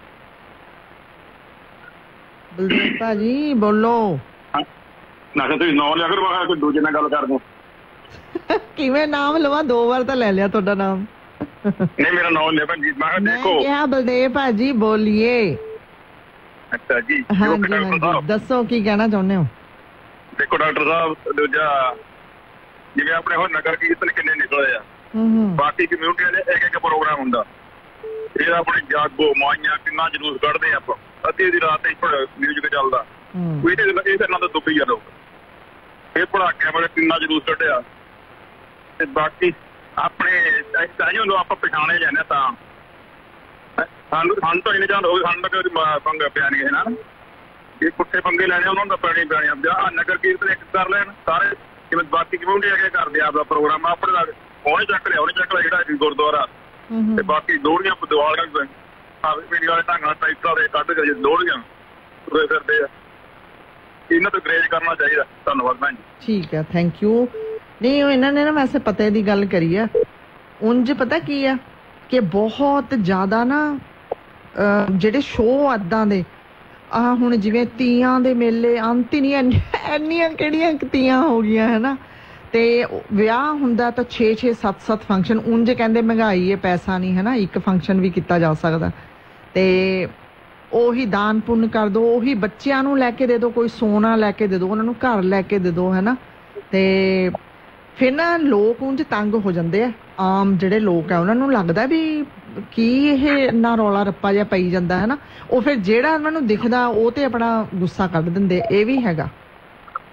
ਬਲਦੇਵ ਭਾਜੀ ਬੋਲੋ। ਨਾ ਤੁਸੀਂ ਨਾਮ ਲਿਆ ਕਰੋ, ਮੈਂ ਕੋਈ ਦੂਜੇ ਨਾਲ ਗੱਲ ਕਰ ਦੂੰ। ਕਿਵੇਂ ਨਾਮ ਲਵਾਂ? 2 ਵਾਰ ਤਾਂ ਲੈ ਲਿਆ ਤੁਹਾਡਾ ਨਾਮ। ਨਹੀਂ, ਮੇਰਾ ਨਾਮ ਲਿਆ ਭੈਣ ਜੀ। ਮੈਂ ਦੇਖੋ ਕਿਹਾ ਬਲਦੇਵ ਭਾਜੀ ਬੋਲੀਏ। ਅੱਛਾ ਜੀ, ਹਾਂਜੀ ਦੱਸੋ ਕੀ ਕਹਿਣਾ ਚਾਹੁੰਦੇ ਹੋ? ਦੇਖੋ ਡਾਕਟਰ ਸਾਹਿਬ, ਦੂਜਾ ਜਿਵੇਂ ਆਪਣੇ ਹੁਣ ਨਗਰ ਕੀਰਤਨ ਕਿੰਨੇ ਨਿਕਲੇ ਆ, ਬਾਕੀ ਕਮਿਊਨਿਟੀਆਂ ਦੇ ਇੱਕ ਪ੍ਰੋਗਰਾਮ ਹੁੰਦਾ, ਇਹ ਆਪਣੇ ਜਾਗੋ ਮਾਈਆਂ ਕਿੰਨਾ ਜਲੂਸ ਕੱਢਦੇ ਆਪਾਂ, ਅੱਧੀ ਦੀ ਰਾਤ ਮਿਊਜ਼ਿਕ ਚੱਲਦਾ, ਇਹ ਕਰਨਾ ਤਾਂ ਦੁੱਖ ਹੀ ਆ ਲੋਕ। ਇਹ ਪੜਾਕਿਆਂ ਵਾਲੇ ਕਿੰਨਾ ਜਲੂਸ ਕੱਢਿਆ, ਤੇ ਬਾਕੀ ਆਪਣੇ ਚਾਹੀਏ ਆਪਾਂ ਪਛਾਣੇ ਜਾਂਦੇ ਤਾਂ ਸਾਨੂੰ ਤਾਂ ਇਹਨੇ ਜਾਂ ਸਾਨੂੰ ਤਾਂ ਪੰਗਾ ਪਿਆ ਨਹੀਂ ਨਾ, ਇਹ ਪੁੱਠੇ ਪੰਗੇ ਲੈਣੇ ਉਹਨਾਂ ਦਾ ਪੈਣੇ ਆ। ਨਗਰ ਕੀਰਤਨ ਇੱਕ ਕਰ ਲੈਣ ਸਾਰੇ, ਜਿਵੇਂ ਬਾਕੀ ਕਮਿਊਨਿਟੀ ਅੱਗੇ ਕਰਦੇ ਆਪਦਾ ਪ੍ਰੋਗਰਾਮ, ਆਪਣੇ ਨਾਲ ਉਹਨੇ ਚੱਕ ਲਿਆ ਜਿਹੜਾ ਗੁਰਦੁਆਰਾ, ਤੇ ਬਾਕੀ ਲੋਹੜੀਆਂ ਦੀਵਾਲੀਆਂ ਮੀਡੀਆ ਵਾਲੇ ਢੰਗ ਨਾਲ ਟਾਈਪਾਂ ਦੇ ਕੱਢ ਕੇ ਲੋਹੜੀਆਂ ਤੁਰੇ ਫਿਰਦੇ ਆ, ਇਹਨਾਂ ਤੋਂ ਗਰੇਜ ਕਰਨਾ ਚਾਹੀਦਾ। ਧੰਨਵਾਦ ਭੈਣ ਜੀ। ਠੀਕ ਹੈ, ਥੈਂਕ ਯੂ। ਨਹੀਂ ਉਹ ਇਹਨਾਂ ਨੇ ਨਾ ਵੈਸੇ ਪਤੇ ਦੀ ਗੱਲ ਕਰੀ ਆ, ਉਂਝ ਪਤਾ ਕੀ ਆ ਕਿ ਬਹੁਤ ਜ਼ਿਆਦਾ ਨਾ ਜਿਹੜੇ ਸ਼ੋਅ ਏਦਾਂ ਦੇ ਆਹ ਹੁਣ ਜਿਵੇਂ ਤੀਆਂ ਦੇ ਮੇਲੇ ਅੰਤ ਹੀ ਨਹੀਂ, ਇੰਨੀਆਂ ਕਿਹੜੀਆਂ ਤੀਆਂ ਹੋ ਗਈਆਂ ਹੈ ਨਾ, ਤੇ ਵਿਆਹ ਹੁੰਦਾ ਤਾਂ 6-6 7-7 ਫੰਕਸ਼ਨ। ਉਂਝ ਕਹਿੰਦੇ ਮਹਿੰਗਾਈ ਹੈ, ਪੈਸਾ ਨਹੀਂ ਹੈ ਨਾ, ਇੱਕ ਫੰਕਸ਼ਨ ਵੀ ਕੀਤਾ ਜਾ ਸਕਦਾ, ਤੇ ਉਹੀ ਦਾਨ ਪੁੰਨ ਕਰ ਦੋ, ਉਹੀ ਬੱਚਿਆਂ ਨੂੰ ਲੈ ਕੇ ਦੇ ਦੋ, ਕੋਈ ਸੋਨਾ ਲੈ ਕੇ ਦੇ ਦੋ, ਉਹਨਾਂ ਨੂੰ ਘਰ ਲੈ ਕੇ ਦੇ ਦੋ, ਹੈ ਨਾ। ਤੇ ਫਿਰ ਨਾ ਲੋਕ ਉਂਝ ਤੰਗ ਹੋ ਜਾਂਦੇ ਆ, ਆਮ ਜਿਹੜੇ ਲੋਕ ਆ ਉਹਨਾਂ ਨੂੰ ਲੱਗਦਾ ਵੀ ਕੀ ਇਹ ਇੰਨਾ ਰੌਲਾ ਰੱਪਾ ਜਿਹਾ ਪਈ ਜਾਂਦਾ ਹੈ ਨਾ, ਉਹ ਫਿਰ ਜਿਹੜਾ ਉਹਨਾਂ ਨੂੰ ਦਿਖਦਾ ਉਹ ਤੇ ਆਪਣਾ ਗੁੱਸਾ ਕੱਢ ਦਿੰਦੇ। ਇਹ ਵੀ ਹੈਗਾ।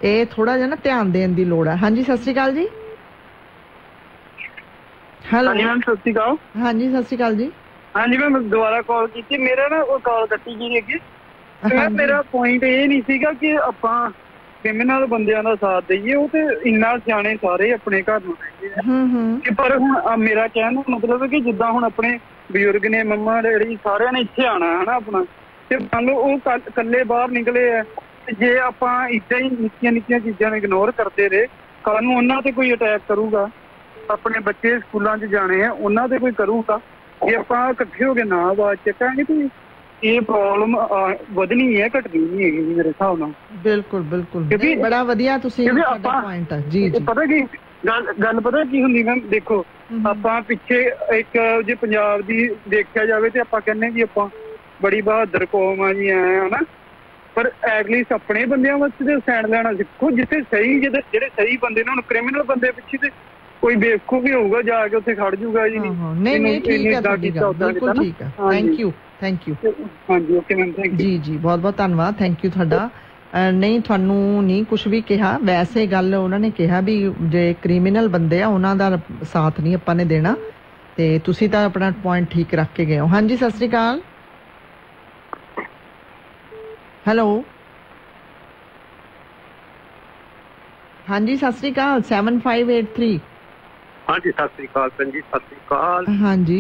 ਇਹ ਥੋੜਾ ਜਿਹਾ ਨਾ ਧਿਆਨ ਦੇਣ ਦੀ ਲੋੜ ਹੈ। ਹਾਂਜੀ ਸਤਿ ਸ਼੍ਰੀ ਅਕਾਲ ਜੀ। ਹੈਲੋ ਹਾਂਜੀ ਮੈਮ ਸਤਿ ਸ਼੍ਰੀ ਅਕਾਲ। ਹਾਂਜੀ ਸਤਿ ਸ਼੍ਰੀ ਅਕਾਲ ਜੀ। ਹਾਂਜੀ ਮੈਂ ਦੁਬਾਰਾ ਕਾਲ ਕੀਤੀ, ਮੇਰਾ ਨਾ ਉਹ ਕਾਲ ਕੱਟੀ ਗਈ ਅੱਗੇ। ਮੇਰਾ ਪੁਆਇੰਟ ਇਹ ਨਹੀਂ ਸੀਗਾ ਕਿ ਆਪਾਂ ਕ੍ਰਿਮੀਨਲ ਬੰਦਿਆਂ ਦਾ ਸਾਥ ਦਈਏ, ਉਹ ਤੇ ਇੰਨਾ ਸਿਆਣੇ ਸਾਰੇ ਆਪਣੇ ਘਰ ਨੂੰ ਰਹਿੰਦੇ ਆ ਕਿ ਪਰ ਹੁਣ ਮੇਰਾ ਕਹਿਣ ਦਾ ਮਤਲਬ ਹੈ ਕਿ ਜਿੱਦਾਂ ਹੁਣ ਆਪਣੇ ਬਜ਼ੁਰਗ ਨੇ, ਮੰਮਾ ਡੈਡੀ ਸਾਰਿਆਂ ਨੇ ਇੱਥੇ ਆਉਣਾ ਹਨਾ ਆਪਣਾ, ਤੇ ਮੰਨ ਲਓ ਉਹ ਇਕੱਲੇ ਬਾਹਰ ਨਿਕਲੇ ਆ, ਤੇ ਜੇ ਆਪਾਂ ਏਦਾਂ ਹੀ ਨਿੱਕੀਆਂ ਨਿੱਕੀਆਂ ਚੀਜ਼ਾਂ ਨੂੰ ਇਗਨੋਰ ਕਰਦੇ ਰਹੇ, ਕੱਲ ਨੂੰ ਉਹਨਾਂ ਤੇ ਕੋਈ ਅਟੈਕ ਕਰੂਗਾ, ਆਪਣੇ ਬੱਚੇ ਸਕੂਲਾਂ 'ਚ ਜਾਣੇ ਆ ਉਹਨਾਂ ਤੇ ਕੋਈ ਕਰੂਗਾ, ਜੇ ਆਪਾਂ ਇਕੱਠੇ ਹੋ ਕੇ ਨਾ ਆਵਾਜ਼ ਚੱਕਾਂਗੇ ਤੇ ਇਹ ਪ੍ਰੋਬਲਮ ਵਧਣੀ ਹੈ, ਘਟਣੀ ਨਹੀਂ ਹੈਗੀ ਮੇਰੇ ਹਿਸਾਬ ਨਾਲ। ਬਿਲਕੁਲ ਬਿਲਕੁਲ, ਬੜਾ ਵਧੀਆ ਤੁਸੀਂ ਪੁਆਇੰਟ ਹੈ ਜੀ। ਪਤਾ ਕੀ ਗੱਲ ਪਤਾ ਕੀ ਹੁੰਦੀ ਮੈਮ, ਦੇਖੋ ਆਪਾਂ ਪਿੱਛੇ ਇੱਕ ਜੇ ਪੰਜਾਬ ਦੀ ਦੇਖਿਆ ਜਾਵੇ ਤੇ ਆਪਾਂ ਕਹਿੰਦੇ ਜੀ ਆਪਾਂ ਬੜੀ ਬਹਾਦਰ ਕੌਮ ਆ ਜੀ ਐ ਹਨਾ, ਪਰ ਐਟਲੀਸਟ ਆਪਣੇ ਬੰਦਿਆਂ ਵਾਸਤੇ ਤੇ ਸਟੈਂਡ ਲੈਣਾ ਸਿੱਖੋ, ਜਿੱਥੇ ਸਹੀ ਜਿਹੜੇ ਸਹੀ ਬੰਦੇ ਨੇ। ਹੁਣ ਕ੍ਰਿਮੀਨਲ ਬੰਦੇ ਪਿੱਛੇ ਤੇ ਕੋਈ ਬੇਵਕੂਫ ਹੀ ਹੋਊਗਾ, ਜਾ ਕੇ ਉੱਥੇ ਖੜ ਜਾਊਗਾ ਜੀ। ਨਹੀਂ ਠੀਕ ਹੈ ਤੁਹਾਡੀ ਗੱਲ, ਬਿਲਕੁਲ ਠੀਕ ਹੈ। ਥੈਂਕ ਯੂ ਹਾਂਜੀ ਓਕੇ ਮੈਮ, ਥੈਂਕ ਯੂ ਜੀ। ਬਹੁਤ ਬਹੁਤ ਧੰਨਵਾਦ, ਥੈਂਕ ਯੂ ਤੁਹਾਡਾ। ਨਹੀਂ ਤੁਹਾਨੂੰ ਨਹੀਂ ਕੁਝ ਵੀ ਕਿਹਾ, ਵੈਸੇ ਗੱਲ ਉਹਨਾਂ ਨੇ ਕਿਹਾ ਵੀ ਜੇ ਕ੍ਰਿਮੀਨਲ ਬੰਦੇ ਆ ਉਹਨਾਂ ਦਾ ਸਾਥ ਨਹੀਂ ਆਪਾਂ ਨੇ ਦੇਣਾ, ਤੇ ਤੁਸੀਂ ਤਾਂ ਆਪਣਾ ਪੁਆਇੰਟ ਠੀਕ ਰੱਖ ਕੇ ਗਏ ਹੋ। ਹਾਂਜੀ ਸਤਿ ਸ਼੍ਰੀ ਅਕਾਲ। ਹੈਲੋ ਹਾਂਜੀ ਸਤਿ ਸ਼੍ਰੀ ਅਕਾਲ। 7583 ਹਾਂਜੀ ਸਤਿ ਸ੍ਰੀ ਅਕਾਲ ਭੈਣ ਜੀ, ਸਤਿ ਸ੍ਰੀ ਅਕਾਲ। ਹਾਂਜੀ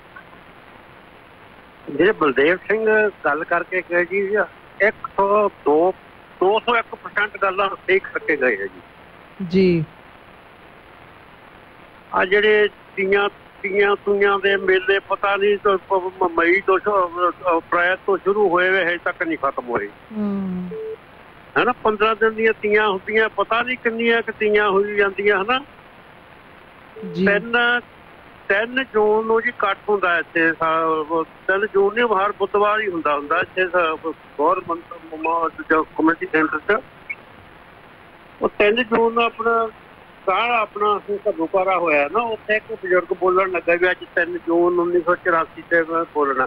ਜਿਹੜੇ ਬਲਦੇਵ ਸਿੰਘ ਗੱਲ ਕਰਕੇ ਗਏ ਜੀ 201% ਗੱਲਾਂ ਸਹੀ ਕਰਕੇ ਗਏ ਹੈ ਜੀ। ਆ ਜਿਹੜੇ ਤੀਆਂ ਦੇ ਮੇਲੇ ਪਤਾ ਨਹੀਂ ਮਈ ਤੋਂ ਅਪ੍ਰੈਲ ਤੋਂ ਸ਼ੁਰੂ ਹੋਏ ਵੇ ਹਜੇ ਤੱਕ ਨਹੀਂ ਖਤਮ ਹੋਏ ਹਨਾ। 15 ਦਿਨ ਦੀਆਂ ਤੀਆਂ ਹੁੰਦੀਆਂ, ਪਤਾ ਨਹੀਂ ਕਿੰਨੀਆਂ ਕੁ ਤੀਆਂ ਹੋਈ ਜਾਂਦੀਆਂ ਹਨਾ। 3 ਜੂਨ ਨੂੰ ਜੀ ਇਕੱਠ ਹੁੰਦਾ ਇੱਥੇ, 3 ਜੂਨ ਨੂੰ ਹਰ ਬੁੱਧਵਾਰ ਹੀ ਹੁੰਦਾ ਇੱਥੇ ਗੌਰਮੈਂਟ ਕਮਿਊਨਿਟੀ ਸੈਂਟਰ 'ਚ। ਉਹ 3 ਜੂਨ ਨੂੰ ਆਪਣਾ ਘੱਗੂਪਾਰਾ ਹੋਇਆ ਨਾ, ਉੱਥੇ ਇੱਕ ਬਜ਼ੁਰਗ ਬੋਲਣ ਲੱਗਾ ਵੀ ਅੱਜ 3 ਜੂਨ 1984 ਤੇ ਮੈਂ ਬੋਲਣਾ।